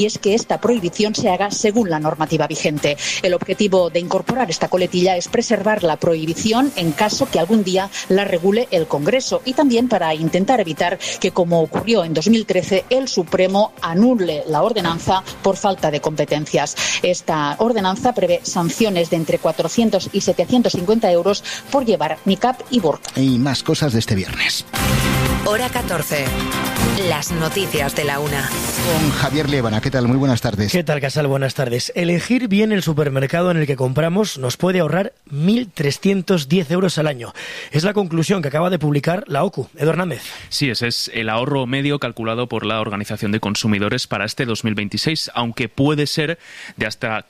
y es que esta prohibición se haga según la normativa vigente. El objetivo de incorporar esta coletilla es preservar la prohibición en caso que algún día la regule el Congreso y también para intentar evitar que, como ocurrió en 2013, el Supremo anule la ordenanza por falta de competencias. Esta ordenanza prevé sanciones de entre 400 y 750 euros por llevar niqab y burka. Y más cosas de este viernes. Hora 14. Las noticias de la una. Con Javier Liébana. ¿Qué tal? Muy buenas tardes. ¿Qué tal, Casal? Buenas tardes. Elegir bien el supermercado en el que compramos nos puede ahorrar 1.310 euros al año. Es la conclusión que acaba de publicar la OCU. Edu Hernández. Sí, ese es el ahorro medio calculado por la Organización de Consumidores para este 2026, aunque puede ser de hasta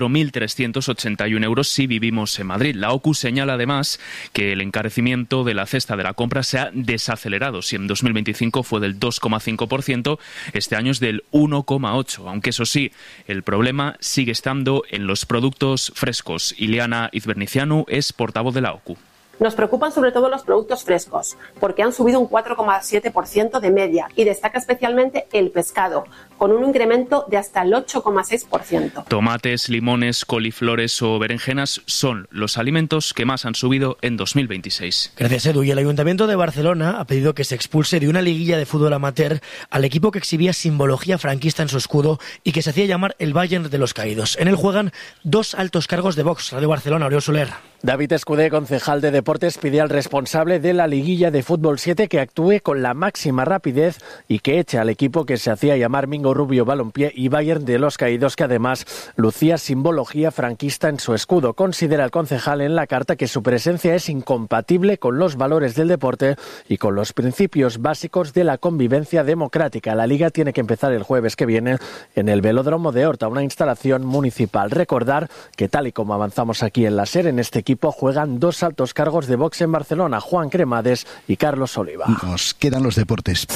4.381 euros si vivimos en Madrid. La OCU señala además que el encarecimiento de la cesta de la compra se ha desacelerado. Si en 2025 fue del 2,5%, este año es del 1,8%, aunque eso sí, el problema sigue estando en los productos frescos. Ileana Izbernicianu es portavoz de la OCU. Nos preocupan sobre todo los productos frescos, porque han subido un 4,7% de media y destaca especialmente el pescado, con un incremento de hasta el 8,6%. Tomates, limones, coliflores o berenjenas son los alimentos que más han subido en 2026. Gracias, Edu. Y el Ayuntamiento de Barcelona ha pedido que se expulse de una liguilla de fútbol amateur al equipo que exhibía simbología franquista en su escudo y que se hacía llamar el Bayern de los Caídos. En él juegan dos altos cargos de Vox. Radio Barcelona, Oriol Soler. David Escudé, concejal de Deportes, pide al responsable de la liguilla de Fútbol 7 que actúe con la máxima rapidez y que eche al equipo que se hacía llamar Mingo Rubio Balompié y Bayern de los Caídos, que además lucía simbología franquista en su escudo. Considera el concejal en la carta que su presencia es incompatible con los valores del deporte y con los principios básicos de la convivencia democrática. La liga tiene que empezar el jueves que viene en el Velódromo de Horta, una instalación municipal. Recordar que, tal y como avanzamos aquí en la SER, en este equipo juegan dos altos cargos de Vox en Barcelona, Juan Cremades y Carlos Oliva. Nos quedan los deportes.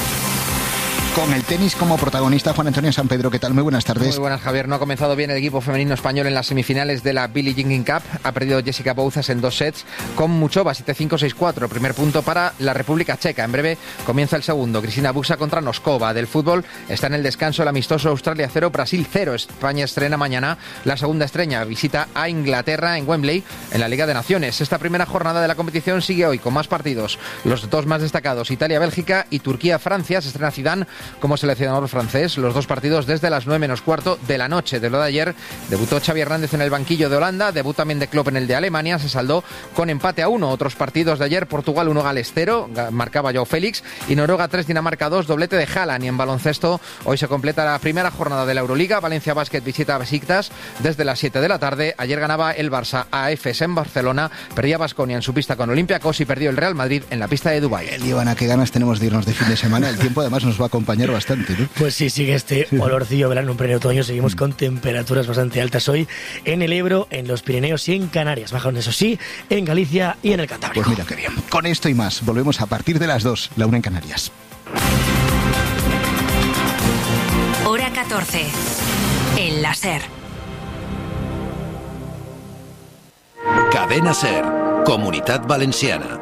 Con el tenis como protagonista, Juan Antonio Sampedro. ¿Qué tal? Muy buenas tardes. Muy buenas, Javier. No ha comenzado bien el equipo femenino español en las semifinales de la Billie Jean Cup. Ha perdido Jessica Bouzas en 2 sets con Muchova, 7-5, 6-4. Primer punto para la República Checa. En breve comienza el segundo. Cristina Buxa contra Noskova. Del fútbol está en el descanso el amistoso Australia 0, Brasil 0. España estrena mañana la segunda estrella. Visita a Inglaterra en Wembley en la Liga de Naciones. Esta primera jornada de la competición sigue hoy con más partidos. Los dos más destacados, Italia-Bélgica y Turquía-Francia. Se estrena Zidane como seleccionador francés. Los dos partidos desde las 9 menos cuarto de la noche. De lo de ayer, debutó Xavi Hernández en el banquillo de Holanda, debut también de Klopp en el de Alemania, se saldó con empate a 1. Otros partidos de ayer, Portugal 1, Gales 0, marcaba Joao Félix, y Noruega 3, Dinamarca 2, doblete de Haaland. Y en baloncesto, hoy se completa la primera jornada de la Euroliga. Valencia Basket visita a Besiktas desde las 7 de la tarde. Ayer ganaba el Barça a Efes en Barcelona, perdía Baskonia en su pista con Olympiacos y perdió el Real Madrid en la pista de Dubái. Ivana, qué ganas tenemos de irnos de fin de semana. El tiempo además nos va a acompañar bastante, ¿no? Pues sí, sigue este olorcillo verano en pleno otoño. Seguimos con temperaturas bastante altas hoy en el Ebro, en los Pirineos y en Canarias. Bajan, eso sí, en Galicia y en el Cantábrico. Pues mira qué bien. Con esto y más, volvemos a partir de las 2, la 1 en Canarias. Hora 14. En la SER. Cadena SER, Comunitat Valenciana.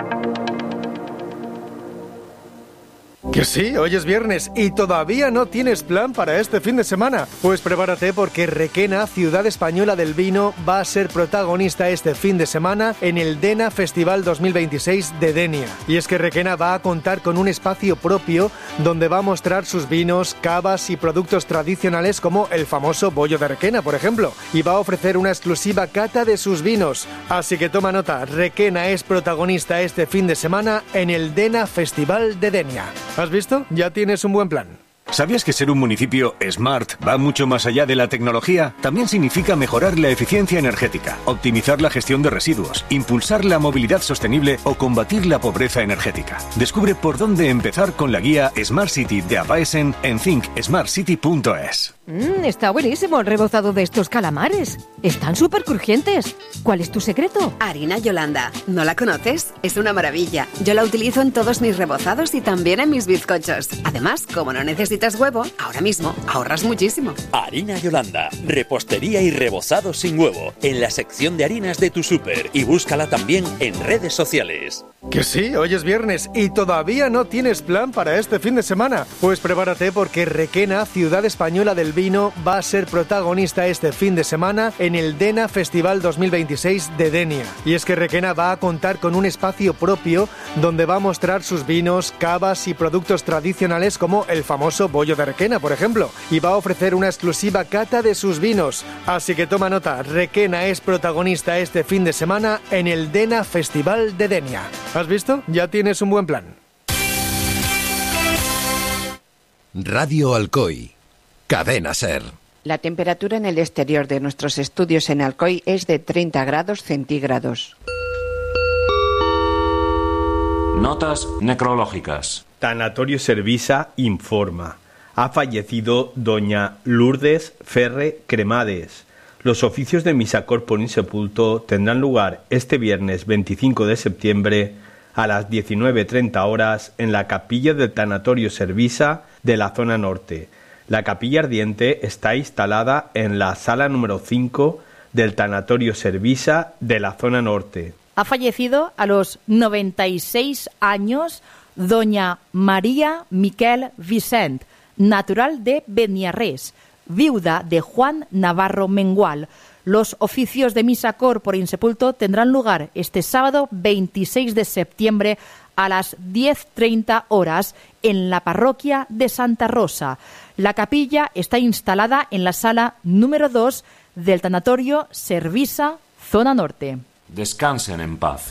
Que sí, hoy es viernes y todavía no tienes plan para este fin de semana. Pues prepárate porque Requena, ciudad española del vino, va a ser protagonista este fin de semana en el Dena Festival 2026 de Denia. Y es que Requena va a contar con un espacio propio donde va a mostrar sus vinos, cavas y productos tradicionales como el famoso bollo de Requena, por ejemplo. Y va a ofrecer una exclusiva cata de sus vinos. Así que toma nota, Requena es protagonista este fin de semana en el Dena Festival de Denia. ¿Has visto? Ya tienes un buen plan. ¿Sabías que ser un municipio smart va mucho más allá de la tecnología? También significa mejorar la eficiencia energética, optimizar la gestión de residuos, impulsar la movilidad sostenible o combatir la pobreza energética. Descubre por dónde empezar con la guía Smart City de Apaesen en thinksmartcity.es. Está buenísimo el rebozado de estos calamares. Están súper crujientes. ¿Cuál es tu secreto? Harina Yolanda. ¿No la conoces? Es una maravilla. Yo la utilizo en todos mis rebozados y también en mis bizcochos. Además, como no necesitas huevo, ahora mismo ahorras muchísimo. Harina Yolanda. Repostería y rebozado sin huevo. En la sección de harinas de tu súper. Y búscala también en redes sociales. Que sí, hoy es viernes y todavía no tienes plan para este fin de semana. Pues prepárate porque Requena, ciudad española del vino, va a ser protagonista este fin de semana en el Dena Festival 2026 de Denia. Y es que Requena va a contar con un espacio propio donde va a mostrar sus vinos, cavas y productos tradicionales como el famoso bollo de Requena, por ejemplo. Y va a ofrecer una exclusiva cata de sus vinos. Así que toma nota, Requena es protagonista este fin de semana en el Dena Festival de Denia. ¿Has visto? Ya tienes un buen plan. Radio Alcoy. Cadena SER. La temperatura en el exterior de nuestros estudios en Alcoy es de 30 grados centígrados. Notas necrológicas. Tanatorio Servisa informa. Ha fallecido doña Lourdes Ferre Cremades. Los oficios de misa corpore insepulto tendrán lugar este viernes 25 de septiembre a las 19:30 horas en la capilla del Tanatorio Servisa de la zona norte. La capilla ardiente está instalada en la sala número 5 del Tanatorio Servisa de la zona norte. Ha fallecido a los 96 años doña María Miquel Vicent, natural de Beniarrés, viuda de Juan Navarro Mengual. Los oficios de misa corpore insepulto tendrán lugar este sábado 26 de septiembre a las 10:30 horas en la parroquia de Santa Rosa. La capilla está instalada en la sala número 2 del Tanatorio Servisa, zona norte. Descansen en paz.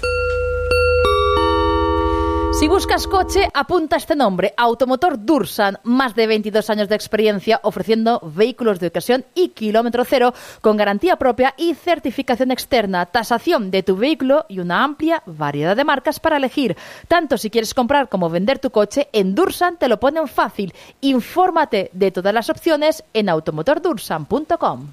Si buscas coche, apunta este nombre: Automotor Dursan, más de 22 años de experiencia ofreciendo vehículos de ocasión y kilómetro cero con garantía propia y certificación externa, tasación de tu vehículo y una amplia variedad de marcas para elegir. Tanto si quieres comprar como vender tu coche, en Dursan te lo ponen fácil. Infórmate de todas las opciones en automotordursan.com.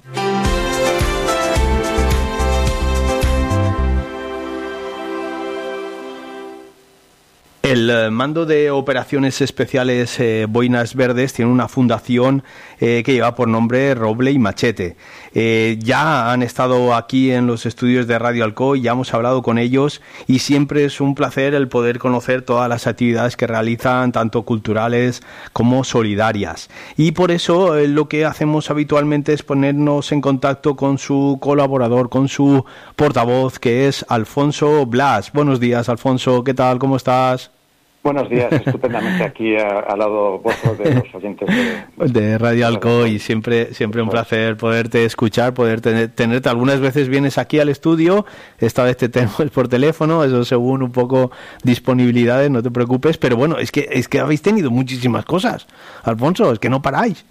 El mando de operaciones especiales Boinas Verdes tiene una fundación que lleva por nombre Roble y Machete. Ya han estado aquí en los estudios de Radio Alcoy, ya hemos hablado con ellos y siempre es un placer el poder conocer todas las actividades que realizan, tanto culturales como solidarias. Y por eso lo que hacemos habitualmente es ponernos en contacto con su colaborador, con su portavoz, que es Alfonso Blas. Buenos días, Alfonso, ¿qué tal? ¿Cómo estás? Buenos días, estupendamente aquí al lado vuestro de los oyentes de Radio Alcoy. Siempre un placer poderte escuchar, poder tenerte. Algunas veces vienes aquí al estudio, esta vez te tenemos por teléfono, eso según un poco disponibilidades, no te preocupes, pero bueno, es que habéis tenido muchísimas cosas, Alfonso, es que no paráis.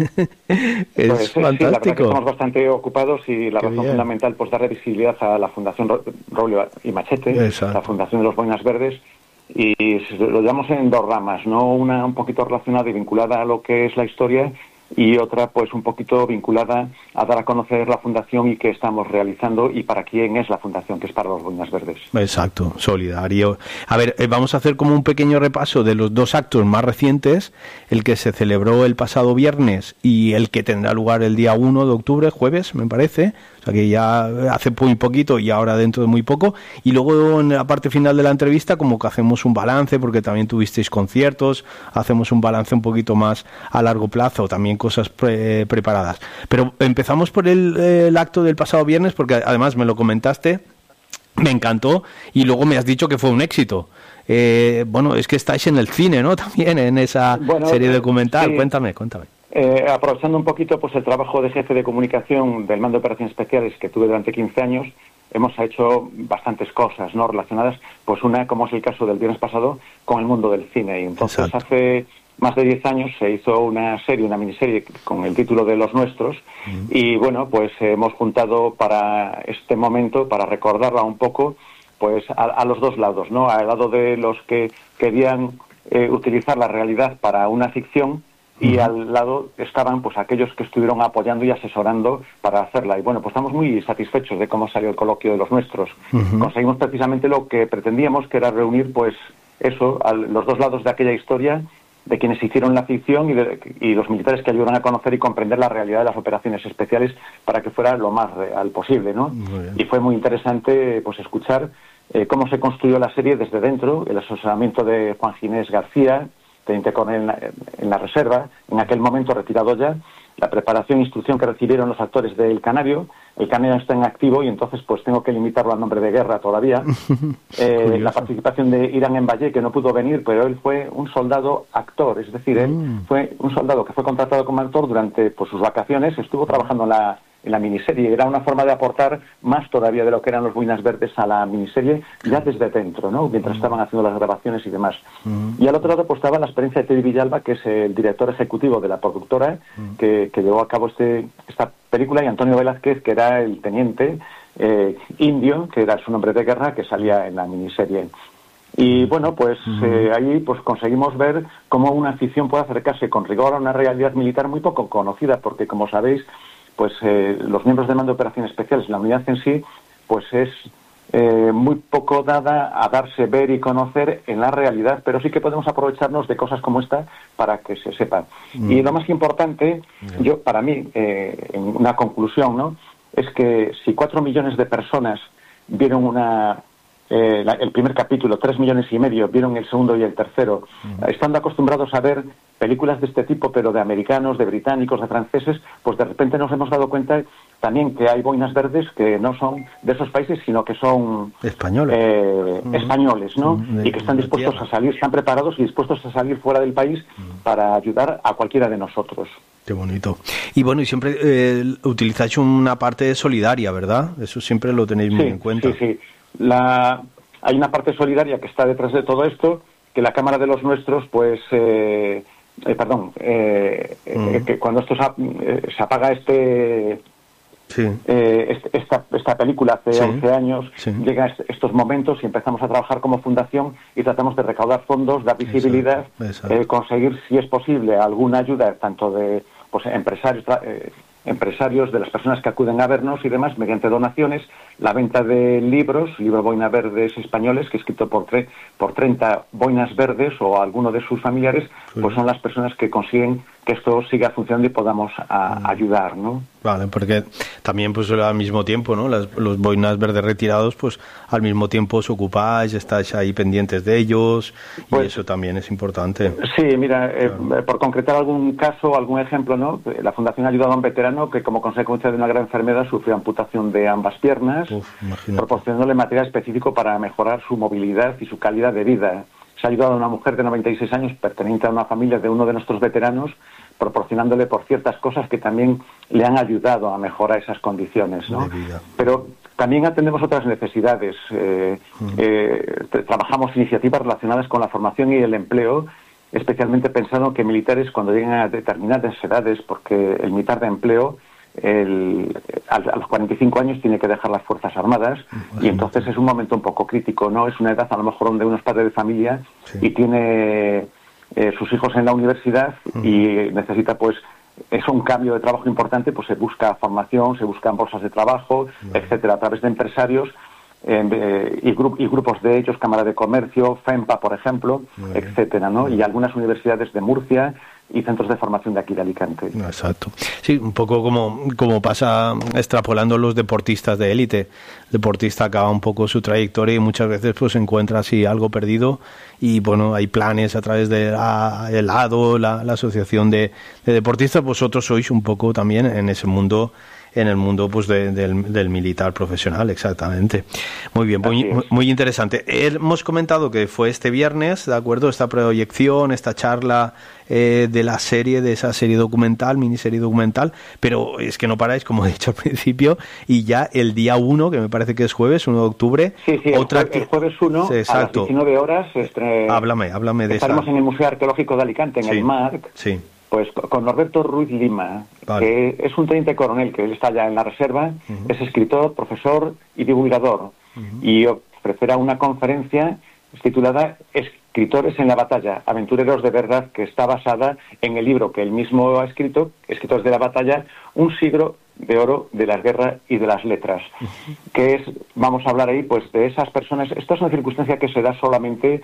Es fantástico. Sí, la verdad que estamos bastante ocupados y la razón fundamental pues darle visibilidad a la Fundación Roble y Machete, la Fundación de los Boinas Verdes. Y lo llamamos en dos ramas, ¿no? Una un poquito relacionada y vinculada a lo que es la historia y otra pues un poquito vinculada a dar a conocer la fundación y qué estamos realizando y para quién es la fundación, que es para los Boinas Verdes. Exacto, solidario. A ver, vamos a hacer como un pequeño repaso de los dos actos más recientes, el que se celebró el pasado viernes y el que tendrá lugar el día 1 de octubre, jueves, me parece. O sea que ya hace muy poquito y ahora dentro de muy poco. Y luego en la parte final de la entrevista como que hacemos un balance, porque también tuvisteis conciertos, hacemos un balance un poquito más a largo plazo, también cosas preparadas. Pero empezamos por el acto del pasado viernes, porque además me lo comentaste, me encantó, y luego me has dicho que fue un éxito. Bueno, es que estáis en el cine, ¿no? También en esa serie documental. Sí. Cuéntame. Aprovechando un poquito pues el trabajo de jefe de comunicación del Mando de Operaciones Especiales que tuve durante 15 años, hemos hecho bastantes cosas, ¿no? Relacionadas, pues una, como es el caso del viernes pasado, con el mundo del cine. Y entonces hace más de 10 años se hizo una miniserie con el título de Los Nuestros, y bueno, pues hemos juntado para este momento, para recordarla un poco, pues a los dos lados, ¿no? Al lado de los que querían utilizar la realidad para una ficción, y al lado estaban pues aquellos que estuvieron apoyando y asesorando para hacerla. Y bueno, pues estamos muy satisfechos de cómo salió el coloquio de Los Nuestros. Conseguimos precisamente lo que pretendíamos, que era reunir pues eso, a los dos lados de aquella historia, de quienes hicieron la ficción y los militares que ayudaron a conocer y comprender la realidad de las operaciones especiales para que fuera lo más real posible, ¿no? Y fue muy interesante pues escuchar cómo se construyó la serie desde dentro, el asesoramiento de Juan Ginés García, teniente coronel en la reserva, en aquel momento retirado ya, la preparación e instrucción que recibieron los actores del Canario. El Canario está en activo y entonces pues tengo que limitarlo al nombre de guerra todavía. La participación de Irán Envallé, que no pudo venir, pero él fue un soldado actor, es decir, él fue un soldado que fue contratado como actor durante pues sus vacaciones, estuvo trabajando en la miniserie. Era una forma de aportar más todavía de lo que eran los Boinas Verdes a la miniserie, ya desde dentro, ¿no? Mientras estaban haciendo las grabaciones y demás. Y al otro lado pues estaba la experiencia de Teddy Villalba, que es el director ejecutivo de la productora, que llevó a cabo esta película, y Antonio Velázquez, que era el teniente indio, que era su nombre de guerra, que salía en la miniserie. Y bueno, pues ahí pues conseguimos ver cómo una ficción puede acercarse con rigor a una realidad militar muy poco conocida, porque como sabéis, pues los miembros del Mando de Operaciones Especiales, la unidad en sí, pues es muy poco dada a darse, ver y conocer en la realidad, pero sí que podemos aprovecharnos de cosas como esta para que se sepan. Y lo más importante, para mí, en una conclusión, ¿no?, es que si 4 millones de personas vieron el primer capítulo, 3,5 millones vieron el segundo y el tercero, estando acostumbrados a ver películas de este tipo, pero de americanos, de británicos, de franceses, pues de repente nos hemos dado cuenta también que hay boinas verdes que no son de esos países, sino que son españoles, ¿no? Y que están dispuestos a salir, están preparados y dispuestos a salir fuera del país para ayudar a cualquiera de nosotros. Qué bonito. Y bueno, y siempre utilizáis una parte solidaria, ¿verdad? Eso siempre lo tenéis muy en cuenta. Sí. Hay una parte solidaria que está detrás de todo esto, que la Cámara de los Nuestros, pues, que cuando esto se apaga esta película hace 11 años, llegan estos momentos y empezamos a trabajar como fundación y tratamos de recaudar fondos, dar visibilidad, conseguir, si es posible, alguna ayuda, tanto de pues empresarios, de las personas que acuden a vernos y demás, mediante donaciones, la venta de libros Boinas Verdes españoles, que es escrito por 30 boinas verdes o alguno de sus familiares, pues son las personas que consiguen que esto siga funcionando y podamos ayudar, ¿no? Vale, porque también pues al mismo tiempo, ¿no?, los boinas verdes retirados, pues al mismo tiempo os ocupáis, estáis ahí pendientes de ellos, y eso también es importante. Sí, mira, por concretar algún caso, algún ejemplo, ¿no?, la Fundación ha ayudado a un veterano que como consecuencia de una gran enfermedad sufrió amputación de ambas piernas, proporcionándole material específico para mejorar su movilidad y su calidad de vida. Se ha ayudado a una mujer de 96 años perteneciente a una familia de uno de nuestros veteranos, proporcionándole por ciertas cosas que también le han ayudado a mejorar esas condiciones, ¿no? Pero también atendemos otras necesidades. Trabajamos iniciativas relacionadas con la formación y el empleo, especialmente pensando que militares cuando lleguen a determinadas edades, porque el militar de empleo a los 45 años tiene que dejar las Fuerzas Armadas, y entonces es un momento un poco crítico, ¿no? Es una edad a lo mejor donde uno es padre de familia y tiene sus hijos en la universidad y necesita pues es un cambio de trabajo importante, pues se busca formación, se buscan bolsas de trabajo, etcétera, a través de empresarios y grupos de ellos, Cámara de Comercio, FEMPA, por ejemplo, etcétera, ¿no? Y algunas universidades de Murcia y centros de formación de aquí de Alicante. Exacto. Sí, un poco como pasa extrapolando los deportistas de élite. El deportista acaba un poco su trayectoria y muchas veces pues se encuentra así algo perdido, y bueno, hay planes a través de el ADO, la asociación de deportistas. Vosotros sois un poco también en ese mundo, en el mundo pues del militar profesional, exactamente. Muy bien, muy interesante. Hemos comentado que fue este viernes, ¿de acuerdo?, esta proyección, esta charla de la serie, de esa serie documental, miniserie documental, pero es que no paráis, como he dicho al principio, y ya el día 1, que me parece que es jueves, 1 de octubre. Sí, el jueves 1, a las 19 horas. Háblame de esa. Estaremos en el Museo Arqueológico de Alicante, en el MARC. Sí. Pues con Norberto Ruiz Lima, que es un teniente coronel, que él está ya en la reserva, es escritor, profesor y divulgador, y ofrecerá una conferencia titulada Escritores en la batalla, aventureros de verdad, que está basada en el libro que él mismo ha escrito, Escritores de la batalla, un siglo de oro de las guerras y de las letras, que es, vamos a hablar ahí pues de esas personas. Esta es una circunstancia que se da solamente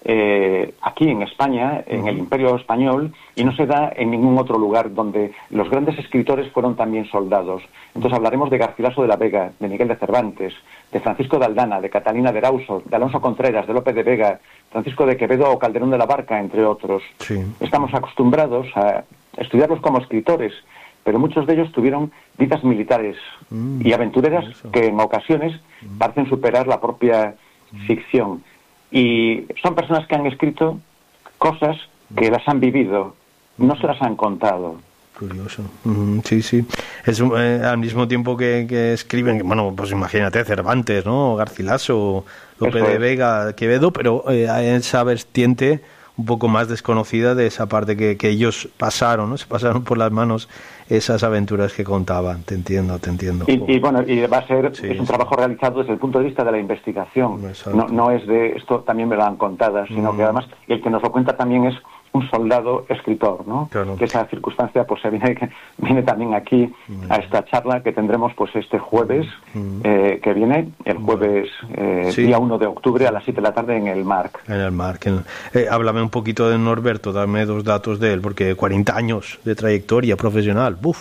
aquí en España, en el Imperio Español, y no se da en ningún otro lugar donde los grandes escritores fueron también soldados. Entonces hablaremos de Garcilaso de la Vega, de Miguel de Cervantes, de Francisco de Aldana, de Catalina de Erauso, de Alonso Contreras, de Lope de Vega, Francisco de Quevedo o Calderón de la Barca, entre otros. Sí. Estamos acostumbrados a estudiarlos como escritores, pero muchos de ellos tuvieron vidas militares y aventureras que en ocasiones parecen superar la propia ficción. Y son personas que han escrito cosas que las han vivido, no se las han contado. Curioso. Sí, sí. Es al mismo tiempo que escriben, bueno, pues imagínate, Cervantes, ¿no? Garcilaso, Lope de Vega, Quevedo, pero hay esa vertiente un poco más desconocida de esa parte que ellos pasaron, ¿no? Se pasaron por las manos esas aventuras que contaban. Te entiendo. Y bueno, y va a ser es un trabajo realizado desde el punto de vista de la investigación. No es de esto también me lo han contado, sino que además el que nos lo cuenta también es un soldado escritor, ¿no? Claro. Que esa circunstancia pues se viene también aquí a esta charla que tendremos pues este jueves que viene, el jueves día 1 de octubre a las 7 de la tarde en el Marc. En el Marc. Háblame un poquito de Norberto, dame 2 datos de él, porque 40 años de trayectoria profesional, ¡buf!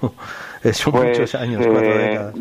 Son pues, muchos años, 4 décadas.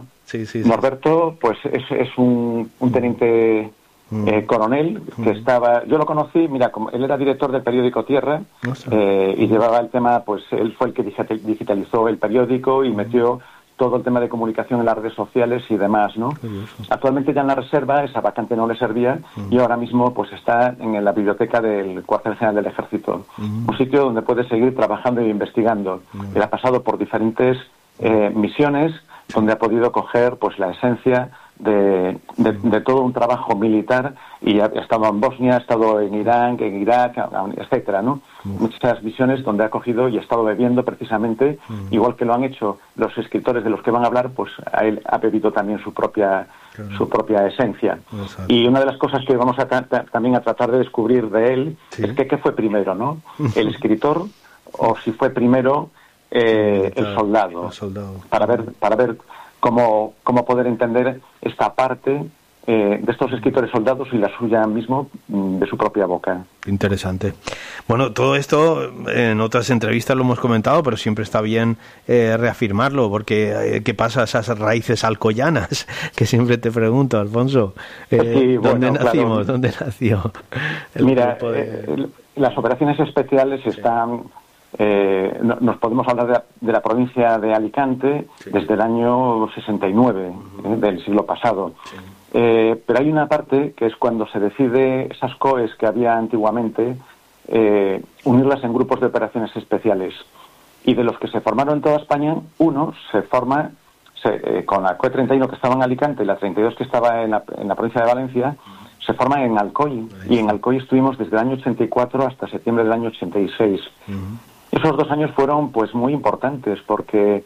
Norberto pues es un teniente coronel que estaba, yo lo conocí, mira, como él era director del periódico Tierra y llevaba el tema, pues él fue el que digitalizó el periódico y metió todo el tema de comunicación en las redes sociales y demás, ¿no? Actualmente ya en la reserva esa vacante no le servía y ahora mismo pues está en la biblioteca del Cuartel General del Ejército, un sitio donde puede seguir trabajando e investigando. Él ha pasado por diferentes misiones donde ha podido coger pues la esencia de todo un trabajo militar y ha estado en Bosnia, ha estado en Irán, en Irak, etcétera, ¿no? Muchas visiones donde ha cogido y ha estado bebiendo precisamente, igual que lo han hecho los escritores de los que van a hablar, pues a él ha bebido también su propia esencia. Exacto. Y una de las cosas que vamos también a tratar de descubrir de él es que qué fue primero, ¿no? El escritor o si fue primero el soldado. Para ver cómo poder entender esta parte de estos escritores soldados y la suya mismo de su propia boca. Interesante. Bueno, todo esto en otras entrevistas lo hemos comentado, pero siempre está bien reafirmarlo, porque ¿qué pasa a esas raíces alcoyanas? Que siempre te pregunto, Alfonso. ¿Dónde nacimos? Claro. ¿Dónde nació el Mira, grupo de... las operaciones especiales están... nos podemos hablar de la provincia de Alicante desde el año 69 del siglo pasado, pero hay una parte que es cuando se decide esas COEs que había antiguamente unirlas en grupos de operaciones especiales, y de los que se formaron en toda España, uno se forma con la COE 31 que estaba en Alicante y la 32 que estaba en la provincia de Valencia, se forma en Alcoy, y en Alcoy estuvimos desde el año 84 hasta septiembre del año 86. Esos 2 años fueron pues muy importantes porque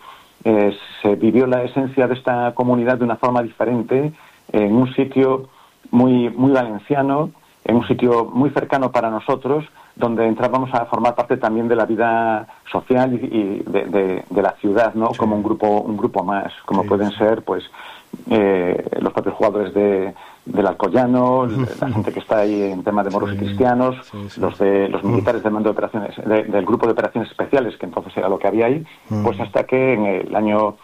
se vivió la esencia de esta comunidad de una forma diferente, en un sitio muy valenciano, en un sitio muy cercano para nosotros, donde entrábamos a formar parte también de la vida social y de la ciudad, ¿no? Sí. Como un grupo más, como pueden ser pues los propios jugadores del Alcoyano, la gente que está ahí en tema de moros y cristianos, los militares del mando de operaciones, del grupo de operaciones especiales, que entonces era lo que había ahí, pues hasta que en el año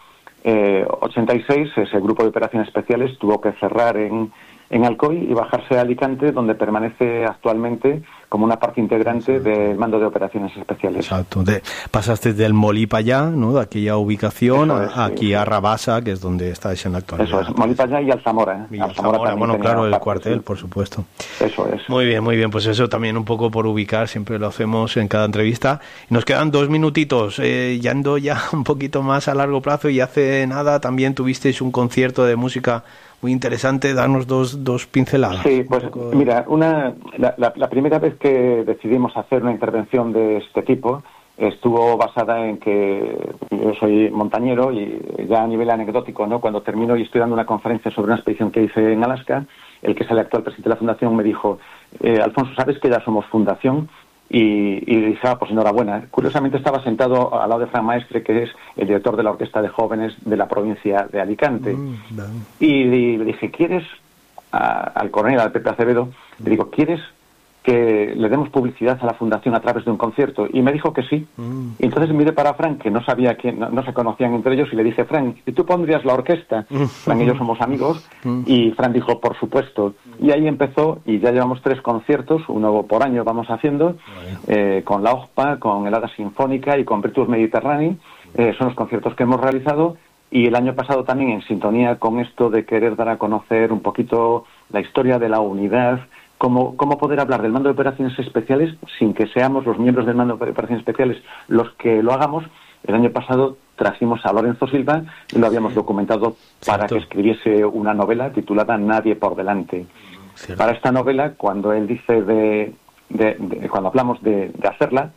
86 ese grupo de operaciones especiales tuvo que cerrar en Alcoy y bajarse a Alicante, donde permanece actualmente como una parte integrante del mando de operaciones especiales. Exacto. Pasaste del Molí para allá, ¿no? De aquella ubicación aquí a Rabasa, que es donde estáis en la actualidad. Eso es, Molí para allá y Alzamora. Alzamora, bueno, claro, el cuartel, por supuesto. Eso es. Muy bien, pues eso también un poco por ubicar, siempre lo hacemos en cada entrevista. Nos quedan 2 minutitos, yendo ya un poquito más a largo plazo, y hace nada también tuvisteis un concierto de música muy interesante. Darnos dos pinceladas. Sí, pues mira, la primera vez que decidimos hacer una intervención de este tipo estuvo basada en que yo soy montañero y ya a nivel anecdótico, ¿no? Cuando termino y estoy dando una conferencia sobre una expedición que hice en Alaska, el que es el actual presidente de la fundación me dijo, Alfonso, ¿sabes que ya somos fundación? Y dije, pues enhorabuena. Curiosamente estaba sentado al lado de Fran Maestre, que es el director de la Orquesta de Jóvenes de la provincia de Alicante. Y le dije, ¿quieres, al coronel, al Pepe Acevedo, le digo, ¿quieres que le demos publicidad a la fundación a través de un concierto, y me dijo que sí. Y entonces miré para Frank, que no sabía quién, no se conocían entre ellos, y le dije: Frank, ¿y tú pondrías la orquesta? Frank y yo somos amigos, y Frank dijo: por supuesto. Y ahí empezó, y ya llevamos 3 conciertos, uno por año vamos haciendo, con la OGPA, con el Hada Sinfónica y con Virtus Mediterranei. Son los conciertos que hemos realizado, y el año pasado también, en sintonía con esto de querer dar a conocer un poquito la historia de la unidad, cómo poder hablar del Mando de Operaciones Especiales sin que seamos los miembros del Mando de Operaciones Especiales los que lo hagamos. El año pasado trajimos a Lorenzo Silva y lo habíamos documentado para que escribiese una novela titulada Nadie por delante. Para esta novela, cuando él dice cuando hablamos de hacerla,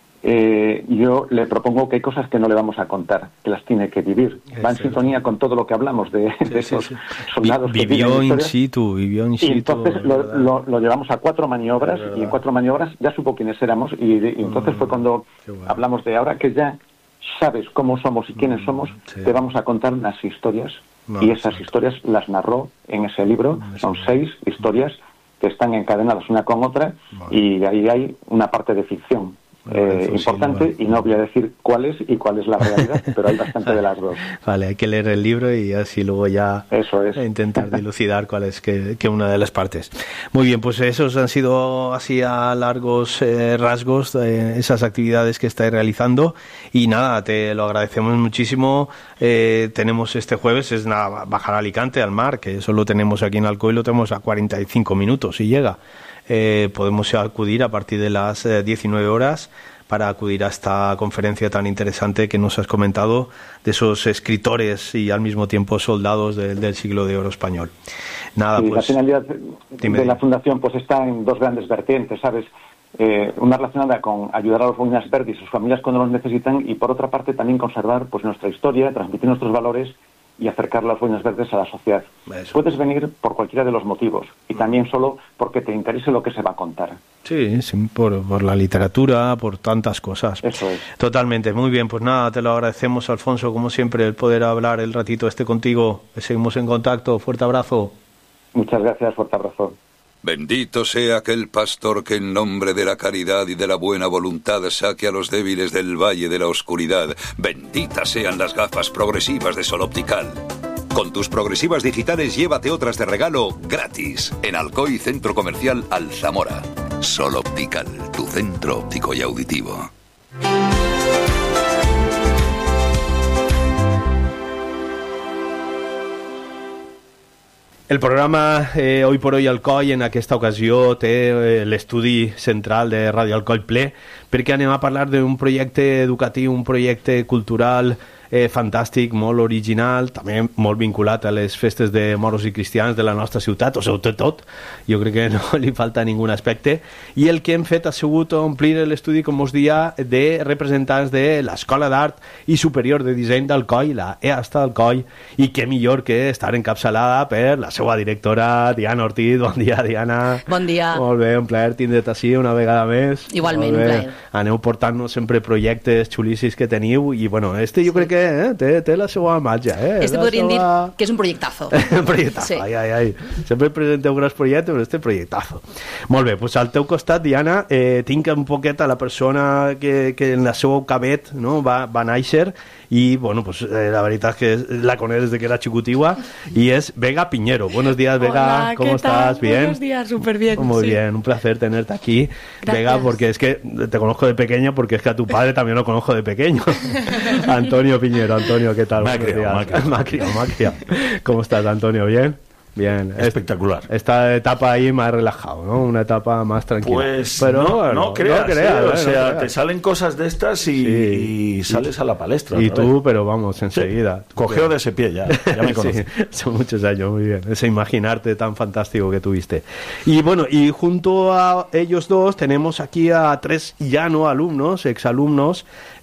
yo le propongo que hay cosas que no le vamos a contar, que las tiene que vivir. Va en sintonía con todo lo que hablamos de esos soldados que vivió in situ. Y entonces lo llevamos a 4 maniobras, y en 4 maniobras ya supo quiénes éramos, y entonces fue cuando hablamos de ahora que ya sabes cómo somos y quiénes somos, te vamos a contar unas historias, y esas historias las narró en ese libro. Son 6 historias que están encadenadas una con otra, y ahí hay una parte de ficción importante, y no voy a decir cuál es y cuál es la realidad, pero hay bastante de las dos. Vale, hay que leer el libro y así luego ya intentar dilucidar cuál es que una de las partes. Muy bien, pues esos han sido así a largos rasgos esas actividades que estáis realizando, y nada, te lo agradecemos muchísimo. Tenemos este jueves, es nada, bajar a Alicante al mar, que eso lo tenemos aquí en Alcoy, lo tenemos a 45 minutos y llega. Podemos acudir a partir de las 19 horas para acudir a esta conferencia tan interesante que nos has comentado, de esos escritores y al mismo tiempo soldados del siglo de oro español. Nada, sí, pues, la finalidad de la Fundación pues está en 2 grandes vertientes, ¿sabes? Una relacionada con ayudar a los boinas verdes y sus familias cuando los necesitan, y por otra parte también conservar pues nuestra historia, transmitir nuestros valores y acercar las boinas verdes a la sociedad. Puedes venir por cualquiera de los motivos, y también solo porque te interese lo que se va a contar. Sí, por la literatura, por tantas cosas. Eso es. Totalmente, muy bien, pues nada, te lo agradecemos, Alfonso, como siempre, el poder hablar el ratito contigo. Seguimos en contacto, fuerte abrazo. Muchas gracias, fuerte abrazo. Bendito sea aquel pastor que en nombre de la caridad y de la buena voluntad saque a los débiles del valle de la oscuridad. Benditas sean las gafas progresivas de Sol Optical. Con tus progresivas digitales llévate otras de regalo gratis en Alcoy Centro Comercial Alzamora. Sol Optical, tu centro óptico y auditivo. El programa Hoy por Hoy Alcoy en aquesta ocasió té l'estudi central de Ràdio Alcoy ple, perquè anem a parlar d'un projecte educatiu, un projecte cultural fantàstic, molt original, també molt vinculat a les festes de moros i cristians de la nostra ciutat, o sigui, tot, jo crec que no li falta ningun aspecte, i el que hem fet ha sigut omplir l'estudi, com us dia, de representants de l'Escola d'Art i Superior de Disseny d'Alcoi, la EASTA d'Alcoi, i què millor que estar encapçalada per la seva directora, Diana Ortiz. Bon dia, Diana. Bon dia. Molt bé, un plaer tindre't així una vegada més. Igualment, un plaer. Aneu portant-nos sempre projectes xulíssims que teniu, i bueno, jo crec que té la seva màgia. Podríem dir que és un projectazo. Un projectazo, sí. Ai. Sempre presenteu grans projectes, però este projectazo. Molt bé, doncs al teu costat, Diana, tinc un poquet a la persona que en el seu cabet, no, va néixer, y bueno, pues la verdad es que la conec desde que era chicutigua, y es Vega Piñero. Buenos días, Vega. Hola, ¿cómo estás? ¿Bien? Buenos días, súper bien. Muy bien, un placer tenerte aquí. Gracias. Vega, porque es que te conozco de pequeña, porque es que a tu padre también lo conozco de pequeño. Antonio Piñero. Antonio, ¿qué tal? Macria. ¿Cómo estás, Antonio? ¿Bien? Bien, espectacular. Esta etapa ahí más relajado, ¿no? Una etapa más tranquila. Pues pero no creas, o sea, te salen cosas de estas y sales a la palestra. Y tú, pero vamos, enseguida. Sí. Cogeo de ese pie ya me conoces. Sí, son muchos años, muy bien. Ese imaginarte tan fantástico que tuviste. Y bueno, y junto a ellos dos tenemos aquí a 3 ya no alumnos, exalumnos,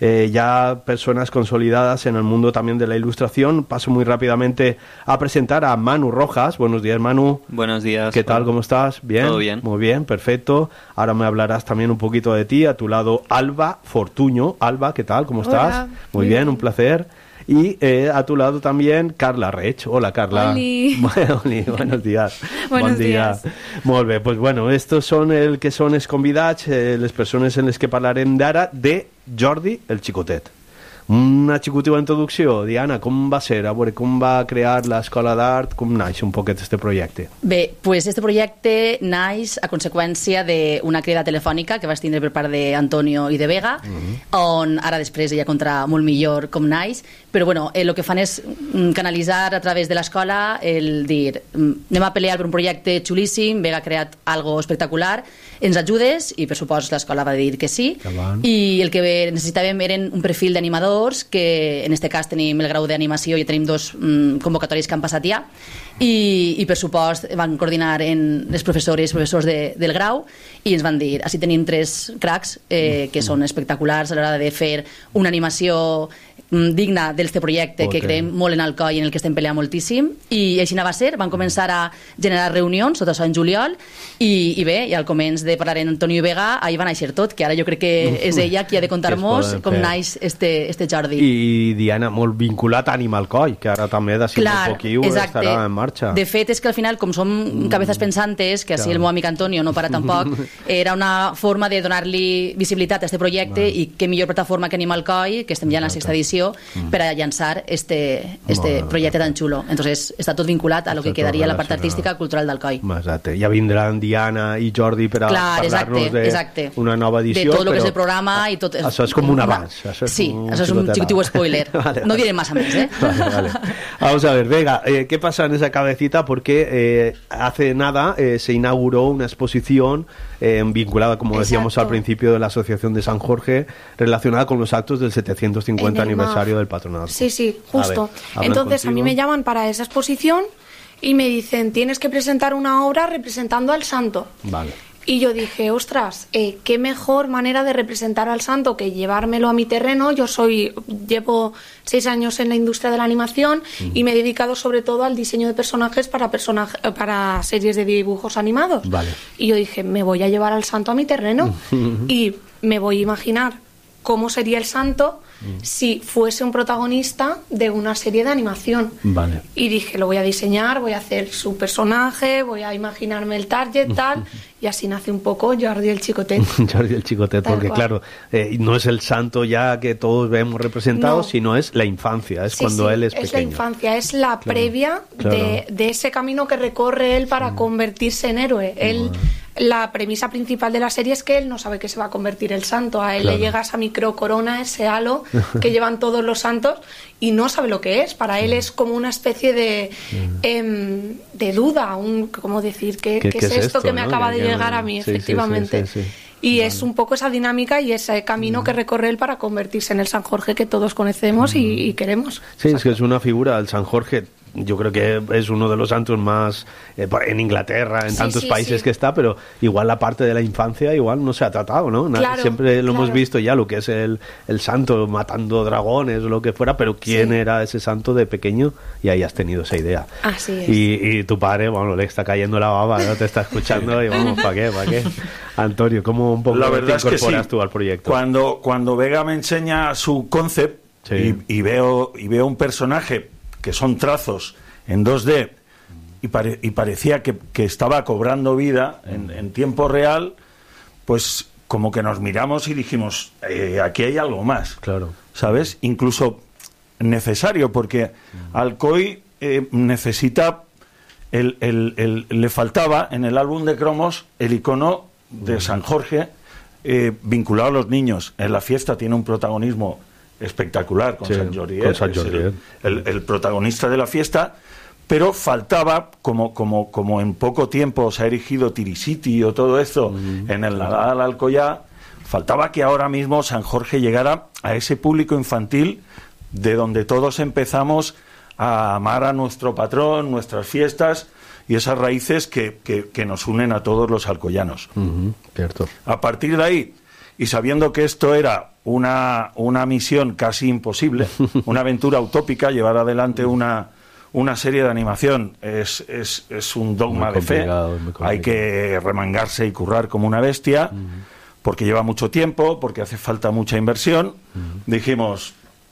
ya personas consolidadas en el mundo también de la ilustración. Paso muy rápidamente a presentar a Manu Rojas. Buenos días, Manu. Buenos días. ¿Qué tal? ¿Cómo estás? ¿Bien? Todo bien. Muy bien, perfecto. Ahora me hablarás también un poquito de ti. A tu lado, Alba Fortuño. Alba, ¿qué tal? ¿Cómo estás? Hola. Muy bien, un placer. Y a tu lado también Carla Reig. Hola, Carla. Oli. Buenos días. Buenos días. Molt bé, pues bueno, estos son el que són els convidats, les persones en les que parlarem d'ara, de Jordi el Xicotet. Una xicotiva introducció. Diana, com va ser? A veure, com va crear l'Escola d'Art? Com naix un poquet este projecte? Bé, pues este projecte naix a conseqüència d'una crida telefònica que vas tindre per part d'Antonio i de Vega, on ara després ella contarà molt millor com naix, però bueno, el que fan és canalitzar a través de l'escola el dir, anem a pelear per un projecte xulíssim, Vega ha creat algo espectacular, ens ajudes? I per supost l'escola va dir que sí, i el que necessitàvem eren un perfil d'animador, que en este cas tenim el grau d'animació i tenim 2 convocatoris que han passat ja, i per supost van coordinar en les professores del grau i ens van dir, així tenim 3 cracs que són espectaculars a l'hora de fer una animació digna d'este projecte que creiem molt en Alcoi, en el que estem peleant moltíssim, i així va ser. Van començar a generar reunions, tot això en juliol, i bé, i al començ de parlar en Antonio i Vega, ahir va néixer tot, que ara jo crec que és ella qui ha de contar-nos com naix este Jordi. I Diana, molt vinculat a Animalcoi, que ara també d'ací un poquiu estarà en marxa. De fet, és que al final, com som cabezas pensantes, que així el meu amic Antonio no para tampoc, era una forma de donar-li visibilitat a este projecte, i què millor plataforma que Animalcoi, que estem ja en la 6ª edició, per a llançar este projecte tan xulo. Entonces està tot vinculat a lo que quedaria la part artística cultural d'Alcoi. Exacte. Ja vindran Diana i Jordi per a parlar-nos d'una nova edició. De tot el que és el programa i tot. Això és com un avanç. Sí, això és un xicotiu spoiler. No diré massa més, Vale. Vamos a ver, Vega, ¿qué pasa en esa cabecita? Porque hace nada se inauguró una exposición vinculada, como decíamos al principio, de la Asociación de San Jorge, relacionada con los actos del 750 aniversario del patronato. Sí, justo. Entonces a mí me llaman para esa exposición y me dicen, tienes que presentar una obra representando al santo. Vale. Y yo dije, ostras, qué mejor manera de representar al santo que llevármelo a mi terreno. Llevo 6 años en la industria de la animación y me he dedicado sobre todo al diseño de personajes para series de dibujos animados. Vale. Y yo dije, me voy a llevar al santo a mi terreno y me voy a imaginar cómo sería el santo si fuese un protagonista de una serie de animación. Vale. Y dije, lo voy a diseñar, voy a hacer su personaje, voy a imaginarme el target, tal, y así nace un poco Jordi el Xicotet. Jordi el Xicotet, porque claro, no es el santo ya que todos vemos representado, sino es la infancia, es cuando él es pequeño. Es la infancia, es la previa de ese camino que recorre él para convertirse en héroe. La premisa principal de la serie es que él no sabe que se va a convertir el santo. A él le llega esa microcorona, ese halo que llevan todos los santos y no sabe lo que es. Para él es como una especie de duda, como decir, ¿qué es esto que me acaba de llegar a mí? Efectivamente. Y es un poco esa dinámica y ese camino que recorre él para convertirse en el San Jorge que todos conocemos y queremos. Sí, es que es una figura, el San Jorge. Yo creo que es uno de los santos más en Inglaterra, en tantos países que está, pero igual la parte de la infancia igual no se ha tratado, ¿no? Siempre lo hemos visto ya, lo que es el santo matando dragones o lo que fuera, pero ¿quién era ese santo de pequeño? Y ahí has tenido esa idea. Así es. Y tu padre, bueno, le está cayendo la baba, ¿no? Te está escuchando y vamos, ¿para qué? Antonio, ¿cómo un poco te incorporas tú al proyecto? Cuando Vega me enseña su concept y veo un personaje que son trazos en 2D y parecía que estaba cobrando vida en tiempo real, pues como que nos miramos y dijimos, aquí hay algo más, ¿sabes? Incluso necesario, porque Alcoi necesita, le faltaba en el álbum de cromos el icono de San Jorge vinculado a los niños. En la fiesta tiene un protagonismo espectacular con San Jordi, el protagonista de la fiesta, pero faltaba, como en poco tiempo se ha erigido Tirisiti o todo esto en el Nadal Alcoyá, faltaba que ahora mismo San Jorge llegara a ese público infantil de donde todos empezamos a amar a nuestro patrón, nuestras fiestas y esas raíces que nos unen a todos los alcoyanos. Cierto. A partir de ahí, y sabiendo que esto era una misión casi imposible, una aventura utópica, llevar adelante una serie de animación es un dogma de fe. Hay que remangarse y currar como una bestia, porque lleva mucho tiempo, porque hace falta mucha inversión. Dijimos,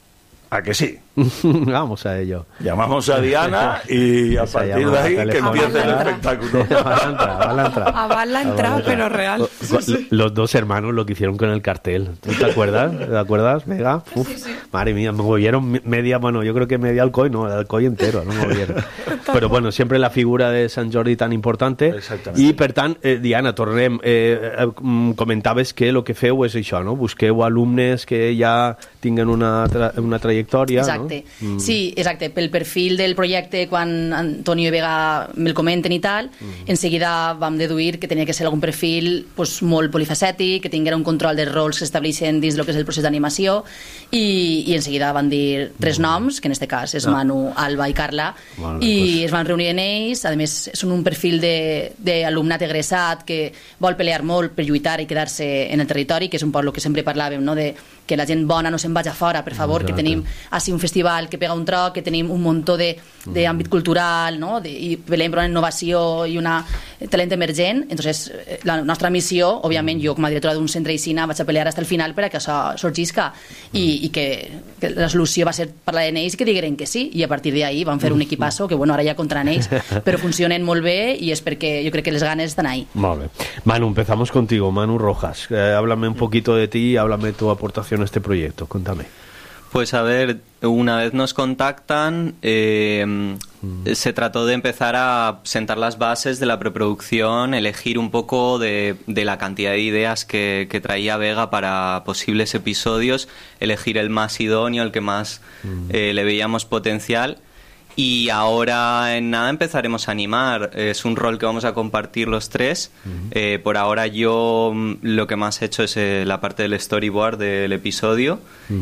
¿A que sí? Vamos a ello. Llamamos a Diana y a partir de ahí que empiece el espectáculo. Aval la entrada, pero real. Los dos hermanos lo que hicieron con el cartel. ¿Tú te acuerdas? ¿Te acuerdas, Vega? Uf, sí. Madre mía, me movieron media, bueno, yo creo que media Alcoy, no, el Alcoy entero, no movieron. Pero bueno, siempre la figura de Sant Jordi tan importante. I, per tant, Diana, tornem. Comentaves que el que feu és això, no? Busqueu alumnes que ja tinguen una trajectòria, exacte. No? Sí, exacte. Pel perfil del projecte, quan Antonio i Vega me'l comenten i tal, en seguida vam deduir que tenia que ser algun perfil pues, molt polifacètic, que tinguera un control dels rols que s'estableixen dins del que és el procés d'animació, i en seguida van dir 3 noms, que en este cas és Manu, Alba i Carla, i es van reunir en ells. A més, són un perfil d'alumnat egressat que vol pelear molt per lluitar i quedar-se en el territori, que és un poc el que sempre parlàvem, no? De que la gent bona no se'n vagi a fora, per favor, que tenim així un festival que pega un tro, que tenim un muntó d'àmbit cultural, no? I velem per una innovació i un talent emergent. Entonces, la nostra missió, òbviament, jo com a directora d'un centre d'Icina vaig a pelear fins al final per a que això sorgisca, i que la solució va ser parlar amb ells i que digueren que sí, i a partir d'ahí van fer un equipasso que, bueno, ara ja contra ells, però funcionen molt bé, i és perquè jo crec que les ganes estan ahí. Molt bé. Manu, empezamos contigo. Manu Rojas, háblame un poquito de ti, háblame tu aportación a este proyecto, cuéntame. Pues a ver, una vez nos contactan, se trató de empezar a sentar las bases de la preproducción, elegir un poco de la cantidad de ideas que traía Vega para posibles episodios, elegir el más idóneo, el que más le veíamos potencial. Y ahora en nada empezaremos a animar. Es un rol que vamos a compartir los 3. Por ahora yo lo que más he hecho es la parte del storyboard del episodio.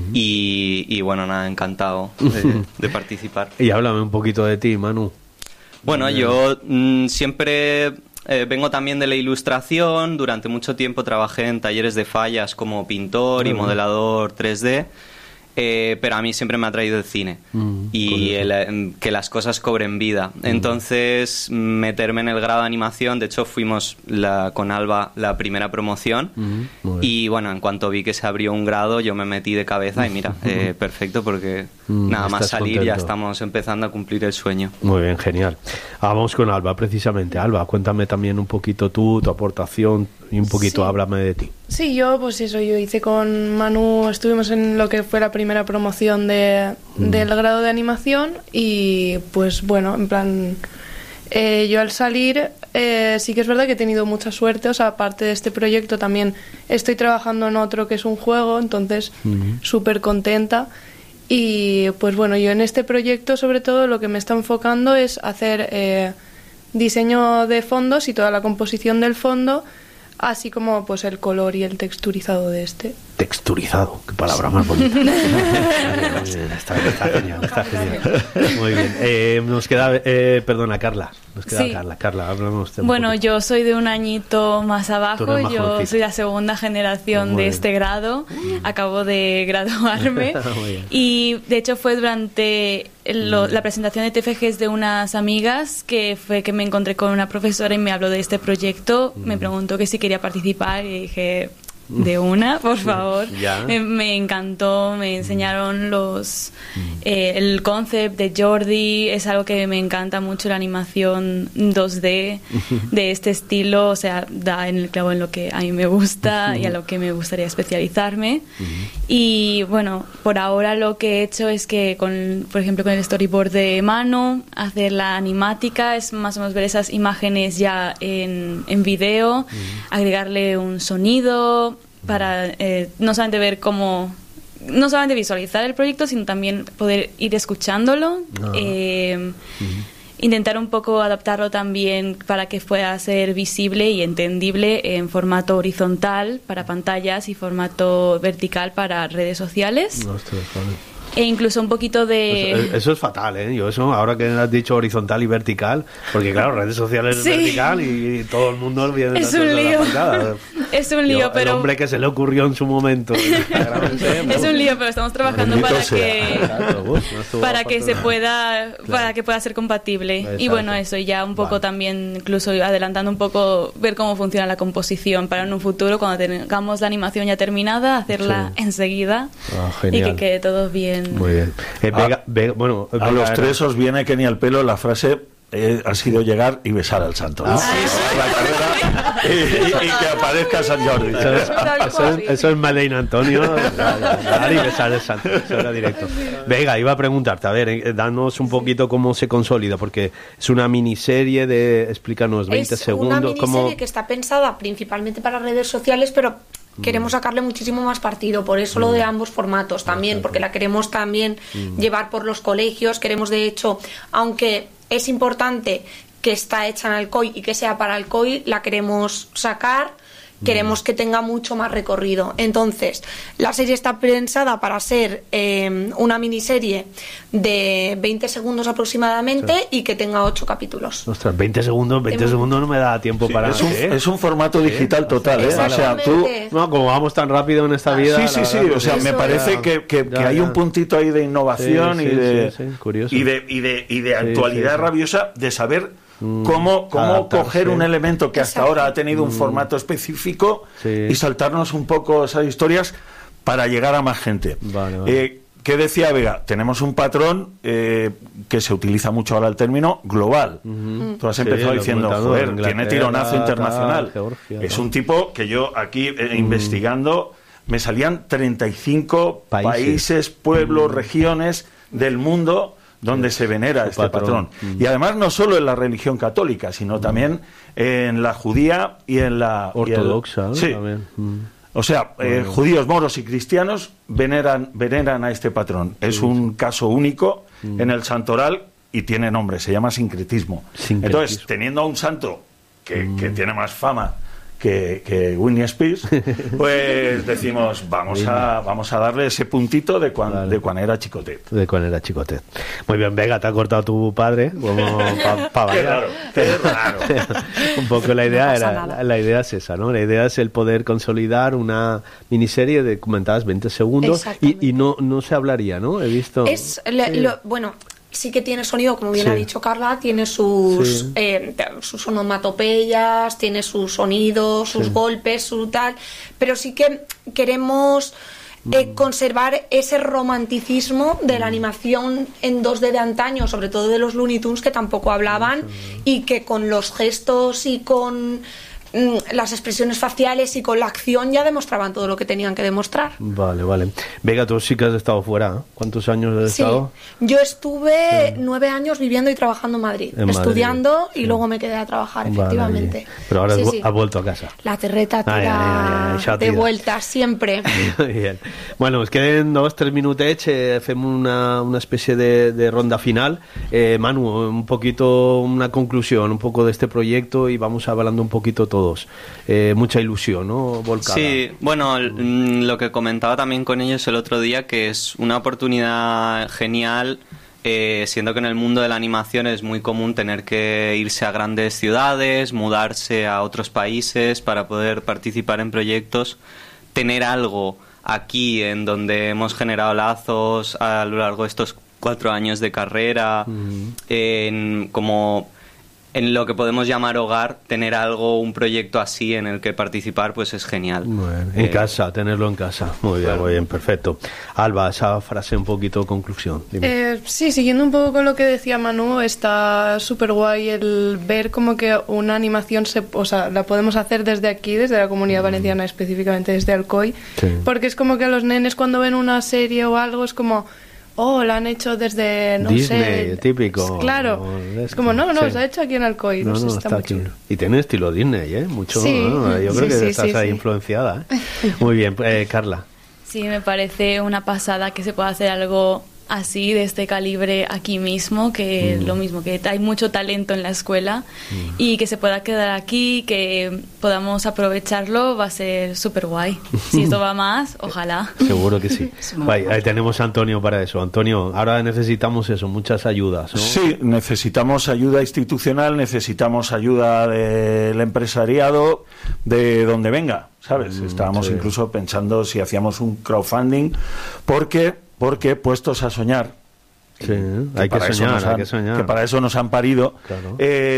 Y bueno, nada, encantado de participar. Y háblame un poquito de ti, Manu. Bueno, yo siempre vengo también de la ilustración. Durante mucho tiempo trabajé en talleres de fallas como pintor y modelador 3D. Pero a mí siempre me ha traído el cine y que las cosas cobren vida. Entonces, meterme en el grado de animación, de hecho fuimos con Alba la primera promoción, y bueno, en cuanto vi que se abrió un grado, yo me metí de cabeza y mira, perfecto, porque nada más salir contento. Ya estamos empezando a cumplir el sueño. Muy bien, genial. Vamos con Alba, precisamente. Alba, cuéntame también un poquito tú, tu aportación, y un poquito háblame de ti. Sí, yo pues eso, yo hice con Manu, estuvimos en lo que fue la primera promoción del grado de animación, y pues bueno, en plan, yo al salir sí que es verdad que he tenido mucha suerte, o sea, aparte de este proyecto también estoy trabajando en otro que es un juego, entonces súper contenta. Y pues bueno, yo en este proyecto sobre todo lo que me está enfocando es hacer diseño de fondos y toda la composición del fondo, así como pues el color y el texturizado de este. Texturizado, qué palabra más bonita. Está genial, está genial. Muy bien. Nos queda, perdona, Carla. Nos queda sí. Carla, hablamos. Bueno, yo soy de un añito más abajo. Yo soy la segunda generación de este grado. Acabo de graduarme. Y de hecho fue durante la presentación de TFGs de unas amigas que fue que me encontré con una profesora y me habló de este proyecto. Me preguntó que si quería participar y dije... De una, por favor. Me encantó, me enseñaron el concept de Jordi, es algo que me encanta mucho, la animación 2D de este estilo, o sea, da en el clavo en lo que a mí me gusta y a lo que me gustaría especializarme. Y bueno, por ahora lo que he hecho es que, por ejemplo, con el storyboard de Manu, hacer la animática, es más o menos ver esas imágenes ya en video, agregarle un sonido para no solamente ver cómo, no solamente visualizar el proyecto, sino también poder ir escuchándolo, intentar un poco adaptarlo también para que pueda ser visible y entendible en formato horizontal para pantallas y formato vertical para redes sociales. E incluso un poquito de... Eso es fatal, ¿eh? Yo eso, ahora que has dicho horizontal y vertical, porque claro, redes sociales es vertical y todo el mundo viene es un lío. Es un lío, pero... El hombre que se le ocurrió en su momento. Es un lío, pero estamos trabajando para que se pueda, para que pueda ser compatible. Exacto. Y bueno, eso, y ya un poco también, incluso adelantando un poco, ver cómo funciona la composición para en un futuro, cuando tengamos la animación ya terminada, hacerla enseguida y que quede todo bien. Muy bien. Bueno, a los tres os viene que ni al pelo la frase ha sido llegar y besar al santo, ¿no? La carrera y que aparezca San Jordi. Eso es Madeleine Antonio, dar y besar al santo. Eso era directo. Venga, iba a preguntarte, a ver, danos un poquito cómo se consolida, porque es una miniserie de, explícanos, 20 segundos. Es una miniserie que está pensada principalmente para redes sociales, pero queremos sacarle muchísimo más partido, por eso lo de ambos formatos también, porque la queremos también llevar por los colegios. Queremos, de hecho, aunque es importante que está hecha en Alcoy y que sea para Alcoy, la queremos sacar, queremos que tenga mucho más recorrido. Entonces, la serie está pensada para ser una miniserie de 20 segundos aproximadamente y que tenga 8 capítulos. Ostras, 20 segundos no me da tiempo para... Es un formato digital total, ¿eh? O sea, tú... No, como vamos tan rápido en esta vida... Sí, o sea, me parece que hay un puntito ahí de innovación y de actualidad rabiosa, de saber cómo coger un elemento que hasta ahora ha tenido un formato específico y saltarnos un poco esas historias para llegar a más gente. Vale. ¿Qué decía Vega? Tenemos un patrón que se utiliza mucho ahora el término global. Tú has empezado diciendo, joder, tiene tironazo internacional. Georgia, es un tipo que yo aquí investigando me salían 35 países, pueblos, regiones del mundo donde se venera este patrón. Y además no solo en la religión católica, sino también en la judía y en la... ortodoxa, ¿no? Sí. O sea, judíos, moros y cristianos veneran a este patrón. Es un caso único en el santoral y tiene nombre, se llama sincretismo. Entonces, teniendo a un santo que tiene más fama que Winnie Spears, pues decimos, vamos a darle ese puntito de cuando era chicotet. De cuando era chicotet. Muy bien, Vega, te ha cortado tu padre, como para Qué raro. Un poco la idea es esa, ¿no? La idea es el poder consolidar una miniserie de, comentadas, 20 segundos y no se hablaría, ¿no? He visto... Bueno... Sí que tiene sonido, como bien ha dicho Carla, tiene sus onomatopeyas, tiene sus sonidos, sus golpes, su tal, pero sí que queremos conservar ese romanticismo de la animación en 2D de antaño, sobre todo de los Looney Tunes, que tampoco hablaban y que con los gestos y con las expresiones faciales y con la acción ya demostraban todo lo que tenían que demostrar. Vale. Vega, tú sí que has estado fuera, ¿eh? ¿Cuántos años has estado? Yo estuve 9 años viviendo y trabajando en Madrid, estudiando y luego me quedé a trabajar, efectivamente. Pero ahora has vuelto a casa. La terreta tira de vuelta siempre. Bien. Bueno, nos queden 2-3 minutets, hacemos una especie de ronda final. Manu, un poquito una conclusión, un poco de este proyecto y vamos hablando un poquito todo. Mucha ilusión, ¿no? Volcada. Sí, bueno, lo que comentaba también con ellos el otro día, que es una oportunidad genial, siendo que en el mundo de la animación es muy común tener que irse a grandes ciudades, mudarse a otros países para poder participar en proyectos, tener algo aquí en donde hemos generado lazos a lo largo de estos 4 años de carrera, en lo que podemos llamar hogar, tener algo, un proyecto así en el que participar, pues es genial. Bueno, en casa, tenerlo en casa. Muy bien, perfecto. Alba, esa frase un poquito conclusión. Sí, siguiendo un poco con lo que decía Manu, está súper guay el ver como que una animación la podemos hacer desde aquí, desde la Comunidad Valenciana, específicamente desde Alcoy, porque es como que a los nenes cuando ven una serie o algo es como... la han hecho desde, Disney, típico. Claro, es como, se ha hecho aquí en Alcoy. Está muy chulo. Y tiene estilo Disney, mucho, ¿no? Yo creo que estás ahí influenciada. Muy bien, Carla. Sí, me parece una pasada que se pueda hacer algo así, de este calibre aquí mismo, que lo mismo, que hay mucho talento en la escuela y que se pueda quedar aquí, que podamos aprovecharlo, va a ser súper guay. Si esto va más, ojalá. Seguro que sí. Ahí tenemos a Antonio para eso. Antonio, ahora necesitamos eso, muchas ayudas, ¿no? Sí, necesitamos ayuda institucional, necesitamos ayuda del empresariado, de donde venga, ¿sabes? Estábamos incluso pensando si hacíamos un crowdfunding, porque puestos a soñar, hay que soñar, que para eso nos han parido, claro.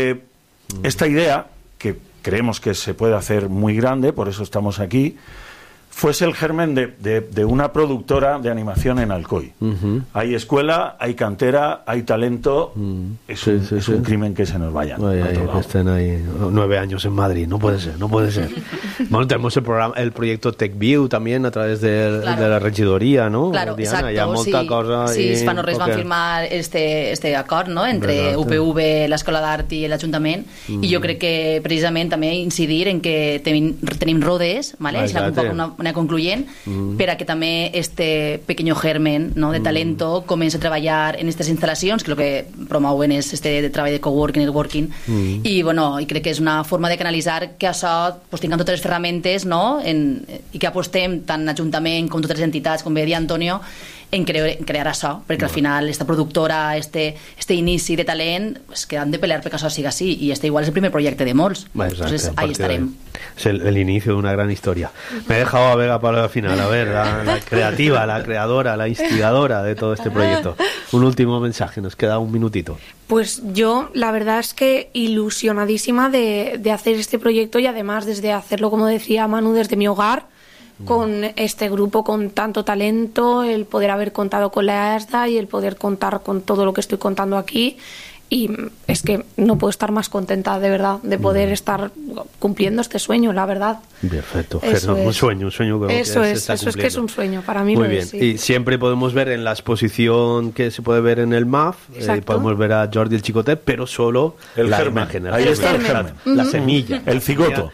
Esta idea, que creemos que se puede hacer muy grande, por eso estamos aquí, fuese el germen de una productora de animación en Alcoy. Hay escuela, hay cantera, hay talento. Es un crimen que se nos vayan. Que estén ahí 9 años en Madrid. No puede ser. Bueno, tenemos el proyecto TechView también a través de la regidoria, ¿no? Claro, Diana, exacto. Hi ha molta cosa. Sí, fa no res van firmar este acord, no?, entre UPV, l'Escola d'Art i l'Ajuntament, i jo crec que precisament també incidir en que tenim rodes, ¿vale? És un poc una concluyent, per a que també este pequeño germen, no, de talento comença a treballar en aquestes instal·lacions, que el que promouen és este treball de coworking, networking, i crec que és una forma de canalitzar que això tinguem totes les ferramentes, no?, i que apostem tant Ajuntament com totes les entitats, com bé deia Antonio, en crear això, perquè al final esta productora, este inici de talent, pues, que han de pelear perquè això siga així, i este igual és el primer projecte de molts. Entonces ahí estarem. Es el inicio de una gran historia. Me he dejado a Vega para el final, a ver, la creativa, la creadora, la instigadora de todo este proyecto. Un último mensaje, nos queda un minutito. Pues yo, la verdad es que ilusionadísima de hacer este proyecto, y además desde hacerlo, como decía Manu, desde mi hogar, con este grupo con tanto talento, el poder haber contado con la EASDA y el poder contar con todo lo que estoy contando aquí. Y es que no puedo estar más contenta, de verdad, de poder estar cumpliendo este sueño, la verdad. Perfecto, un sueño que eso se está es que es un sueño, para mí. Muy bien, sí. Y siempre podemos ver en la exposición que se puede ver en el MAF, podemos ver a Jordi el Chicotet, pero solo la imagen. Ahí está el germen. La semilla. El cigoto.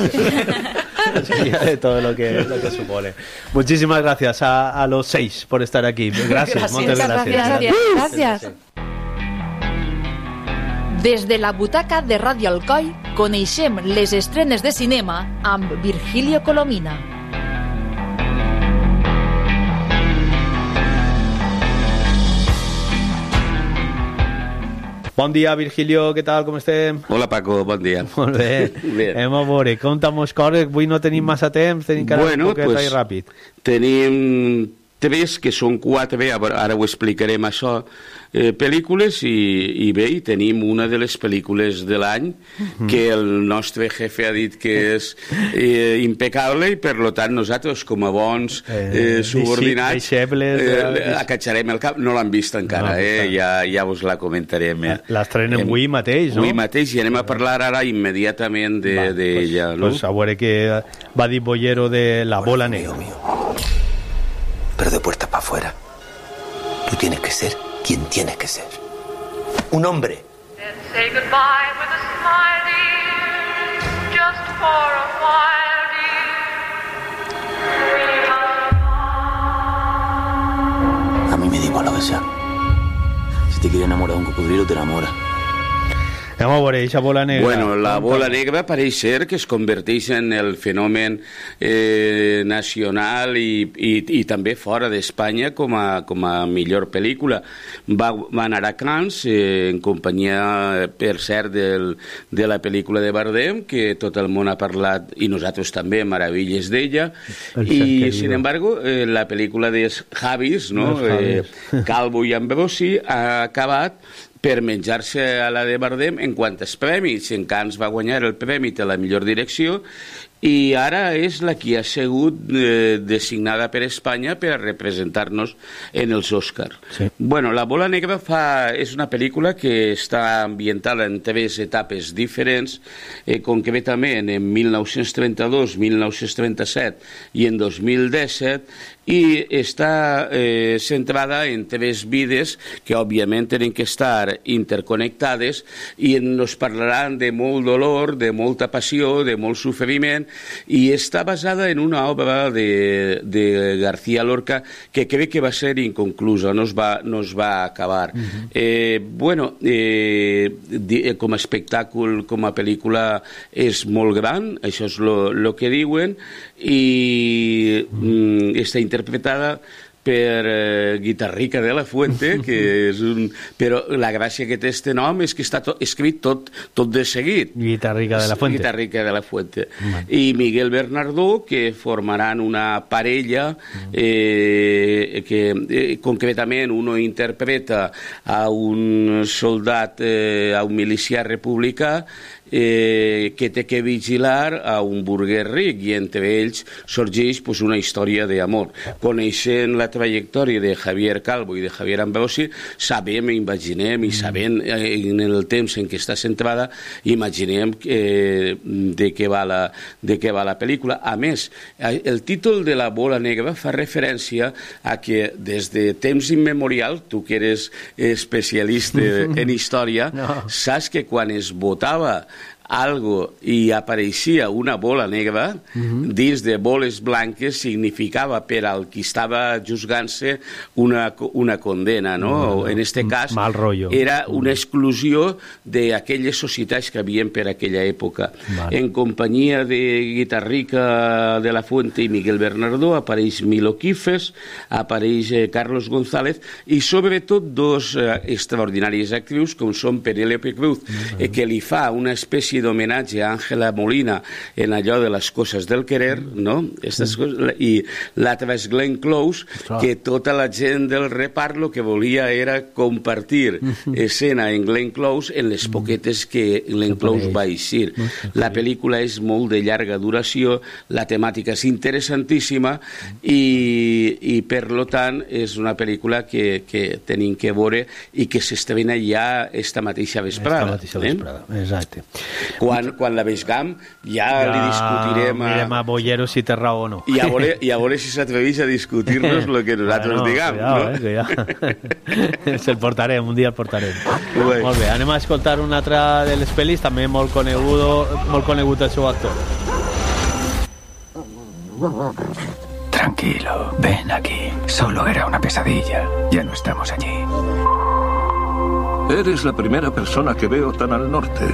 La semilla de todo lo que supone. Muchísimas gracias a los 6 por estar aquí. Gracias. Muchas gracias. Des de la butaca de Ràdio Alcoi coneixem les estrenes de cinema amb Virgilio Colomina. Bon dia, Virgilio, què tal, com estem? Hola, Paco, bon dia. Molt bé. Anem a veure, conta'm coses, avui no tenim massa temps, tenim que anar un poquet ahí ràpid. Tenim 3, que són 4, ara ho explicarem això, pel·lícules, i bé, tenim una de les pel·lícules de l'any que el nostre jefe ha dit que és impecable, i per tant nosaltres, com a bons subordinats, acatxarem el cap. No l'han vist encara, ja us la comentarem. L'estrenem avui mateix, no? Avui mateix, i anem a parlar ara immediatament d'ella. Pues a veure què va dir Bollero de La Bola Negra. Pero de puerta para afuera. Tú tienes que ser quien tienes que ser. Un hombre. A mí me da igual lo que sea. Si te quiere enamorar un cocodrilo, te enamora. Anem a veure, eixa bola negra. Bueno, la bola negra pareix ser que es converteix en el fenomen nacional i també fora d'Espanya com a millor pel·lícula. Va anar a Cannes en companyia, per cert, de la pel·lícula de Bardem, que tot el món ha parlat, i nosaltres també, meravilles d'ella. I, sin embargo, la pel·lícula de Javis, no? Calvo i Ambrosi, ha acabat per menjar-se a la de Bardem en quant als premis. En Cannes va guanyar el premi de la millor direcció, i ara és la que ha sigut designada per Espanya per a representar-nos en els Oscars. Bueno, La Bola Negra és una pel·lícula que està ambientada en 3 etapes diferents, concretament en 1932, 1937 i en 2017, i està centrada en 3 vides que òbviament tenen que estar interconnectades, i ens parlaran de molt dolor, de molta passió, de molt sofriment, i està basada en una obra de García Lorca que crec que va ser inconclusa, no es va acabar. Com a espectacle, com a pel·lícula, és molt gran, això és el que diuen, i està interpretada per Guitarrica de la Fuente, que és però la gràcia que té este nom és que està escrit tot de seguit. Guitarrica de la Fuente. Guitarrica de la Fuente. I Miguel Bernardó, que formaran una parella que concretament uno interpreta a un soldat, a un milicià republicà, que té que vigilar a un burguès ric, i entre ells sorgeix una història d'amor. Coneixent la trajectòria de Javier Calvo i de Javier Ambrosi, sabem, imaginem, i sabent en el temps en què està centrada, imaginem de què va la pel·lícula. A més, el títol de La bola negra fa referència a que des de temps immemorial, tu que eres especialista en història, saps que quan es votava algo i apareixia una bola negra, dins de boles blanques significava per al qui estava juzgant-se una condena, no? En este cas era una exclusió d'aquelles societats que havien per aquella època. En companyia de Guitarrica de la Fuente i Miguel Bernardó apareix Milo Quifes, apareix Carlos González i sobretot dos extraordinàries actrius com són Penélope Cruz, que li fa una espècie d'homenatge a Ángela Molina en allò de les coses del querer, no? I l'altra és Glenn Close, que tota la gent del repart el que volia era compartir escena en Glenn Close en les poquetes que Glenn Close va eixir. La pel·lícula és molt de llarga duració, la temàtica és interessantíssima i per lo tant és una pel·lícula que tenim que veure i que s'estrena ja esta mateixa vesprada. Exacte. Quan la vegam ja li discutirem mirem a Bollero si té raó o no i a veure si s'atreveix a discutir-nos el que nosaltres diguem, no? Se'l portarem, un dia el portarem. Molt bé, anem a escoltar una altra de les pel·lis, també molt conegut el seu actor. Tranquilo, ven aquí. Solo era una pesadilla. Ya no estamos allí. Eres la primera persona que veo tan al norte.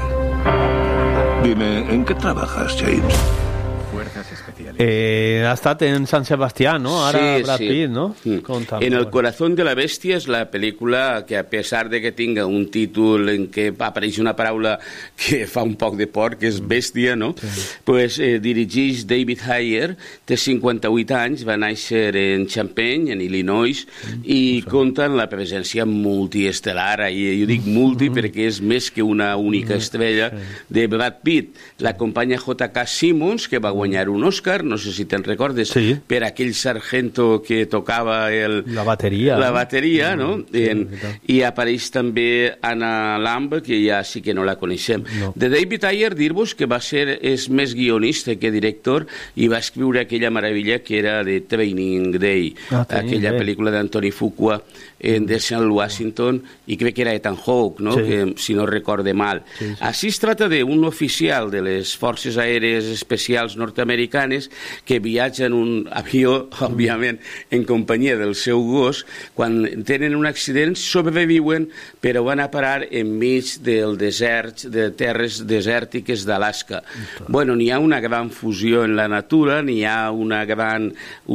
Dime, ¿en qué trabajas, James? Fuerzas especiales. Ha estat en Sant Sebastià, no? Ara Brad Pitt, ¿no? En El corazón de la bestia és la pel·lícula que, a pesar de que tinga un títol en què apareix una paraula que fa un poc de por, que és bèstia, no? Pues dirigeix David Ayer, té 58 anys, va néixer en Champaign, en Illinois, i compta amb la presència multiestelar, i jo dic multi perquè és més que una única estrella, de Brad Pitt. L'acompanya J.K. Simmons, que va guanyar un Oscar, no sé si te'n recordes, per aquell sargento que tocava la bateria, no? I apareix també Anna Lamb, que ja sí que no la coneixem. De David Ayer, dir-vos que és més guionista que director i va escriure aquella meravella que era de Training Day, aquella pel·lícula d'Anthony Fuqua en Denzel Washington, i crec que era Ethan Hawke, no? Que, si no recorde mal. Així es tracta d'un oficial de les Forces Aèries Especials nord-americanes que viatja en un avió, òbviament, en companyia del seu gos. Quan tenen un accident sobreviuen, però van a parar enmig del desert, de terres desèrtiques d'Alaska. Bueno, n'hi ha una gran fusió en la natura, n'hi ha una gran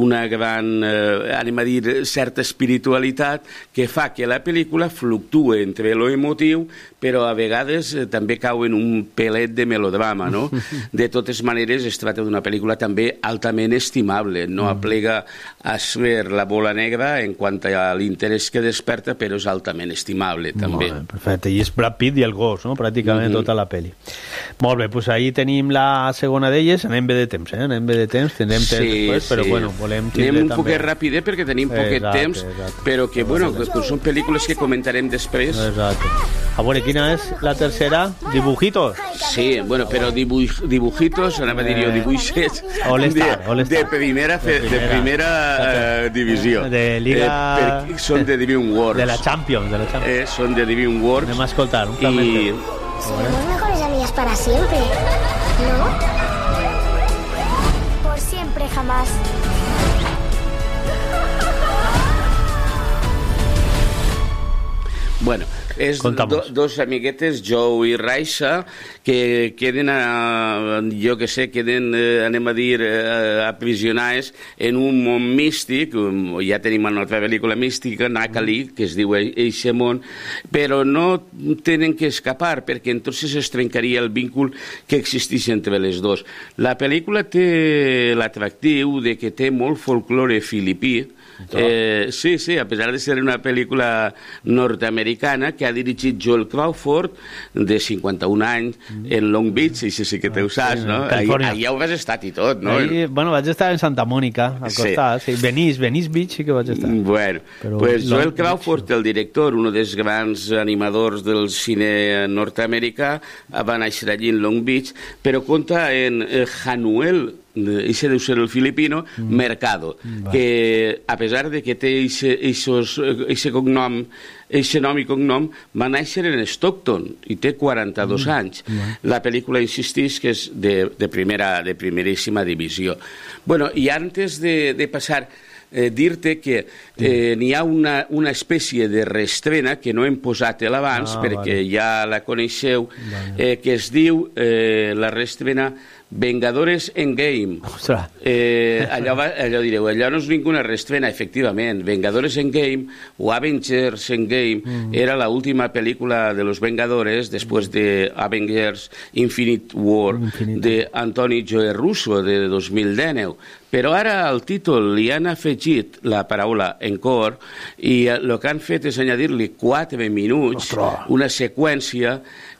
anem a dir, certa espiritualitat que fa que la pel·lícula fluctue entre lo emotiu, però a vegades també cau en un pelet de melodrama, no? De totes maneres, es tracta d'una pel·lícula també altament estimable, no aplega a ser La bola negra en quant a l'interès que desperta, però és altament estimable, també. Perfecte, i és Brad Pitt i el gos, no? Pràcticament tota la pel·li. Molt bé, doncs ahí tenim la segona d'elles, anem bé de temps, tindrem temps després, però bueno, volem tindre també... Anem un poquet ràpid, perquè tenim poquet temps, però que, bueno, són pel·lícules que comentarem després. Exacte. A veure, quina és la tercera? Dibujitos? Sí, bueno, però dibujitos, anava a dir jo, dibuixets de primera divisió. De Liga... Són de DreamWorks. De la Champions. Són de DreamWorks. Anem a escoltar un fragment. Seremos mejores amigas para siempre, ¿no? jamás. Bueno, és dos amiguetes, Joe i Raisa, que queden, jo que sé, queden, anem a dir, aprisionades en un món místic. Ja tenim una altra pel·lícula mística, Nakali, que es diu Eixe món, però no tenen que escapar, perquè entonces es trencaria el vincul que existeix entre les dos. La pel·lícula té l'atractiu de que té molt folklore filipí. Sí, a pesar de ser una pel·lícula nord-americana que ha dirigit Joel Crawford, de 51 anys, en Long Beach, això sí que te ho saps, no? Allà ho vas estat i tot, no? Bueno, vaig estar en Santa Mònica, al costat. Venice Beach sí que vaig estar. Bueno, pues Joel Crawford, el director, un dels grans animadors del cine nord-americà, va néixer allí en Long Beach, però compta en Januel, ese deu ser el filipino, Mercado, que a pesar de que té ese cognom, eixe nom i cognom, va néixer en Stockton i té 42 anys. La pel·lícula insisteix que és de primeríssima divisió. Bueno, i antes de passar, dir-te que n'hi ha una espècie de reestrena que no hem posat l'abans perquè ja la coneixeu, que es diu la reestrena Vengadores Endgame. Allò direu, allò no és ninguna reestrena, efectivament. Vengadores Endgame o Avengers Endgame era la última pel·lícula de los Vengadores després de Avengers Infinite War de Antoni Joe Russo de 2019. Però ara al títol li han afegit la paraula encore i el que han fet és añadir-li 4 minuts, una seqüència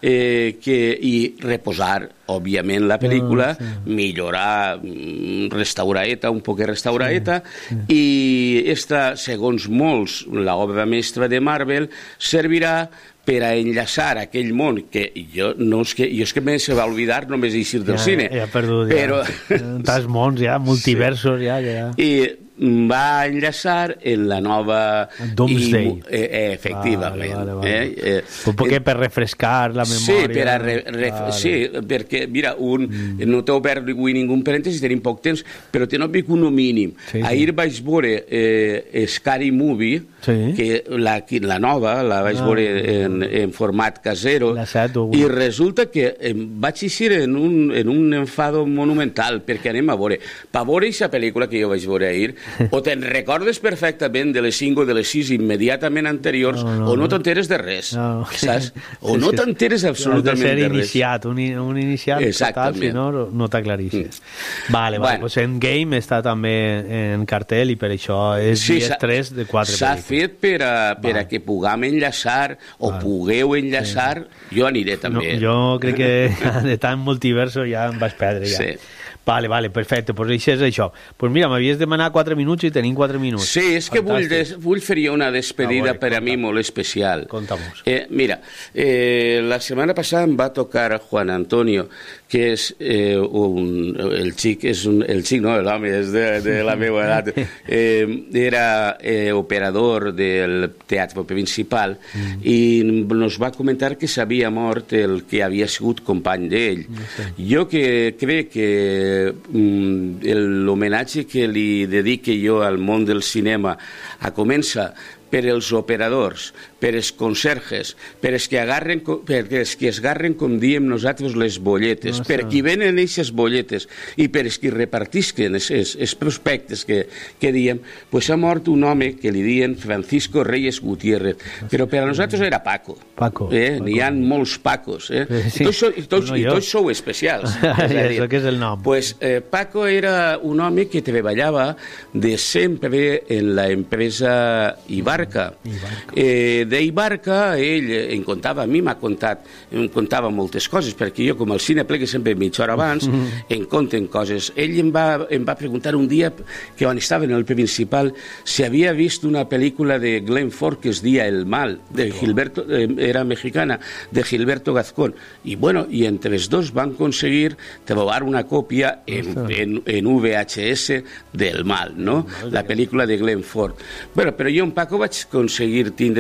i reposar, òbviament, la pel·lícula, millorar, restauraeta, un poc restauraeta, i esta, segons molts, l'obra mestra de Marvel, servirà per a enllaçar aquell món que jo és que se va oblidar només eixir del cine. Ja he perdut, tants mons, multiversos, I va enllaçar en la nova Doomsday. Efectivament. Un poc per refrescar la memòria. Sí, perquè, mira, no t'ho obert avui ningú parèntesi, tenim poc temps, però te n'obvic un mínim. Ahir vaig veure Scary Movie, que la nova la vaig veure en format casero, i resulta que vaig eixir en un enfado monumental, perquè anem a veure. Per veure aquesta pel·lícula que jo vaig veure ahir, o te'n recordes perfectament de les 5 o de les 6 immediatament anteriors, o no t'enteres de res, saps? O no t'enteres absolutament de res. Has de ser un iniciat total, si no t'aclarixes. Vale, doncs Endgame està també en cartel i per això és dies 3 de 4 pel·lícules. S'ha fet per a que puguem enllaçar o pugueu enllaçar, jo aniré també. Jo crec que de tant multiverso ja em vaig perdre ja. Vale, perfecte, doncs això és això. Doncs mira, m'havies demanat 4 minuts i tenim 4 minuts. Sí, és que vull fer una despedida per a mi molt especial. Conta'm-ho. Mira, la setmana passada em va tocar Juan Antonio, que és l'home és de la meva edat, era operador del teatre principal i ens va comentar que s'havia mort el que havia sigut company d'ell. Jo que crec que l'homenatge que li dedique jo al món del cinema comença per els operadors, per els conserges, per els que esgarren, com diem nosaltres, les bolletes, per qui venen aquestes bolletes i per els que repartisquen els prospectes que diem, doncs ha mort un home que li diuen Francisco Reyes Gutiérrez, però per a nosaltres era Paco. N'hi ha molts Pacos. I tots sou especials. Això que és el nom. Paco era un home que treballava de sempre en l'empresa Ibarca. D'Ibarca ell em contava, a mi em contava moltes coses, perquè jo com al cine plega sempre mitja hora abans em conten coses. Ell em va preguntar un dia que quan estava en el principal si havia vist una pel·lícula de Glenn Ford que es deia El Mal, era mexicana, de Gilberto Gazcón, i entre els dos van aconseguir trobar una còpia en VHS del Mal, no? La pel·lícula de Glenn Ford. Però jo en Paco vaig aconseguir tindre una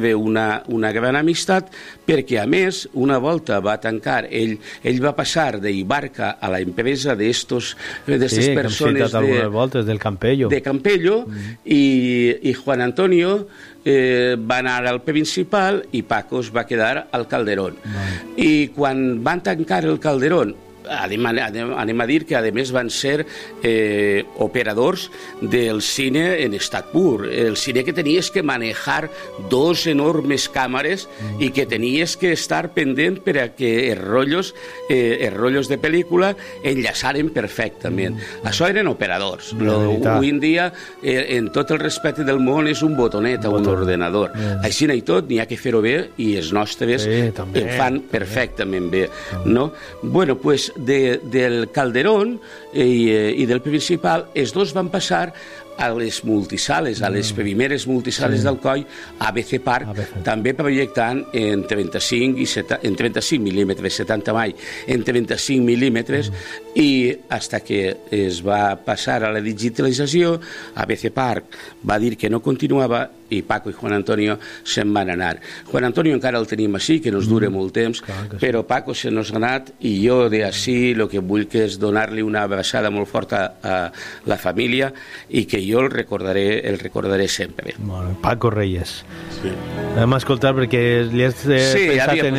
una gran amistat, perquè a més, una volta va tancar, ell va passar d'Ibarca a la empresa d'estes persones del Campello. De Campello, i Juan Antonio va anar al principal i Paco es va quedar al Calderón. I quan van tancar el Calderón, anem a dir que a més van ser operadors del cine en estat pur, el cine que tenies que manejar dos enormes càmeres i que tenies que estar pendent per a que els rotllos de pel·lícula enllaçaren perfectament. Això eren operadors. Avui en dia, en tot el respecte del món, és un botonet a un ordenador. Així i tot, n'hi ha que fer-ho bé i els nostres ho fan perfectament bé. Bueno, pues del Calderón i del Principal, els dos van passar a les multisales, a les primeres multisales d'Alcoi, ABC Park, també projectant en 35 mil·límetres, 70 mai, en 35 mil·límetres, i fins que es va passar a la digitalització, ABC Park va dir que no continuava i Paco i Juan Antonio se'n van anar. Juan Antonio encara el tenim així, que nos dura molt temps, però Paco se nos ha anat i jo d'ací el que vull que és donar-li una abraçada molt forta a la família i que jo el recordaré sempre. Paco Reyes. Hem escoltat perquè li has pensat en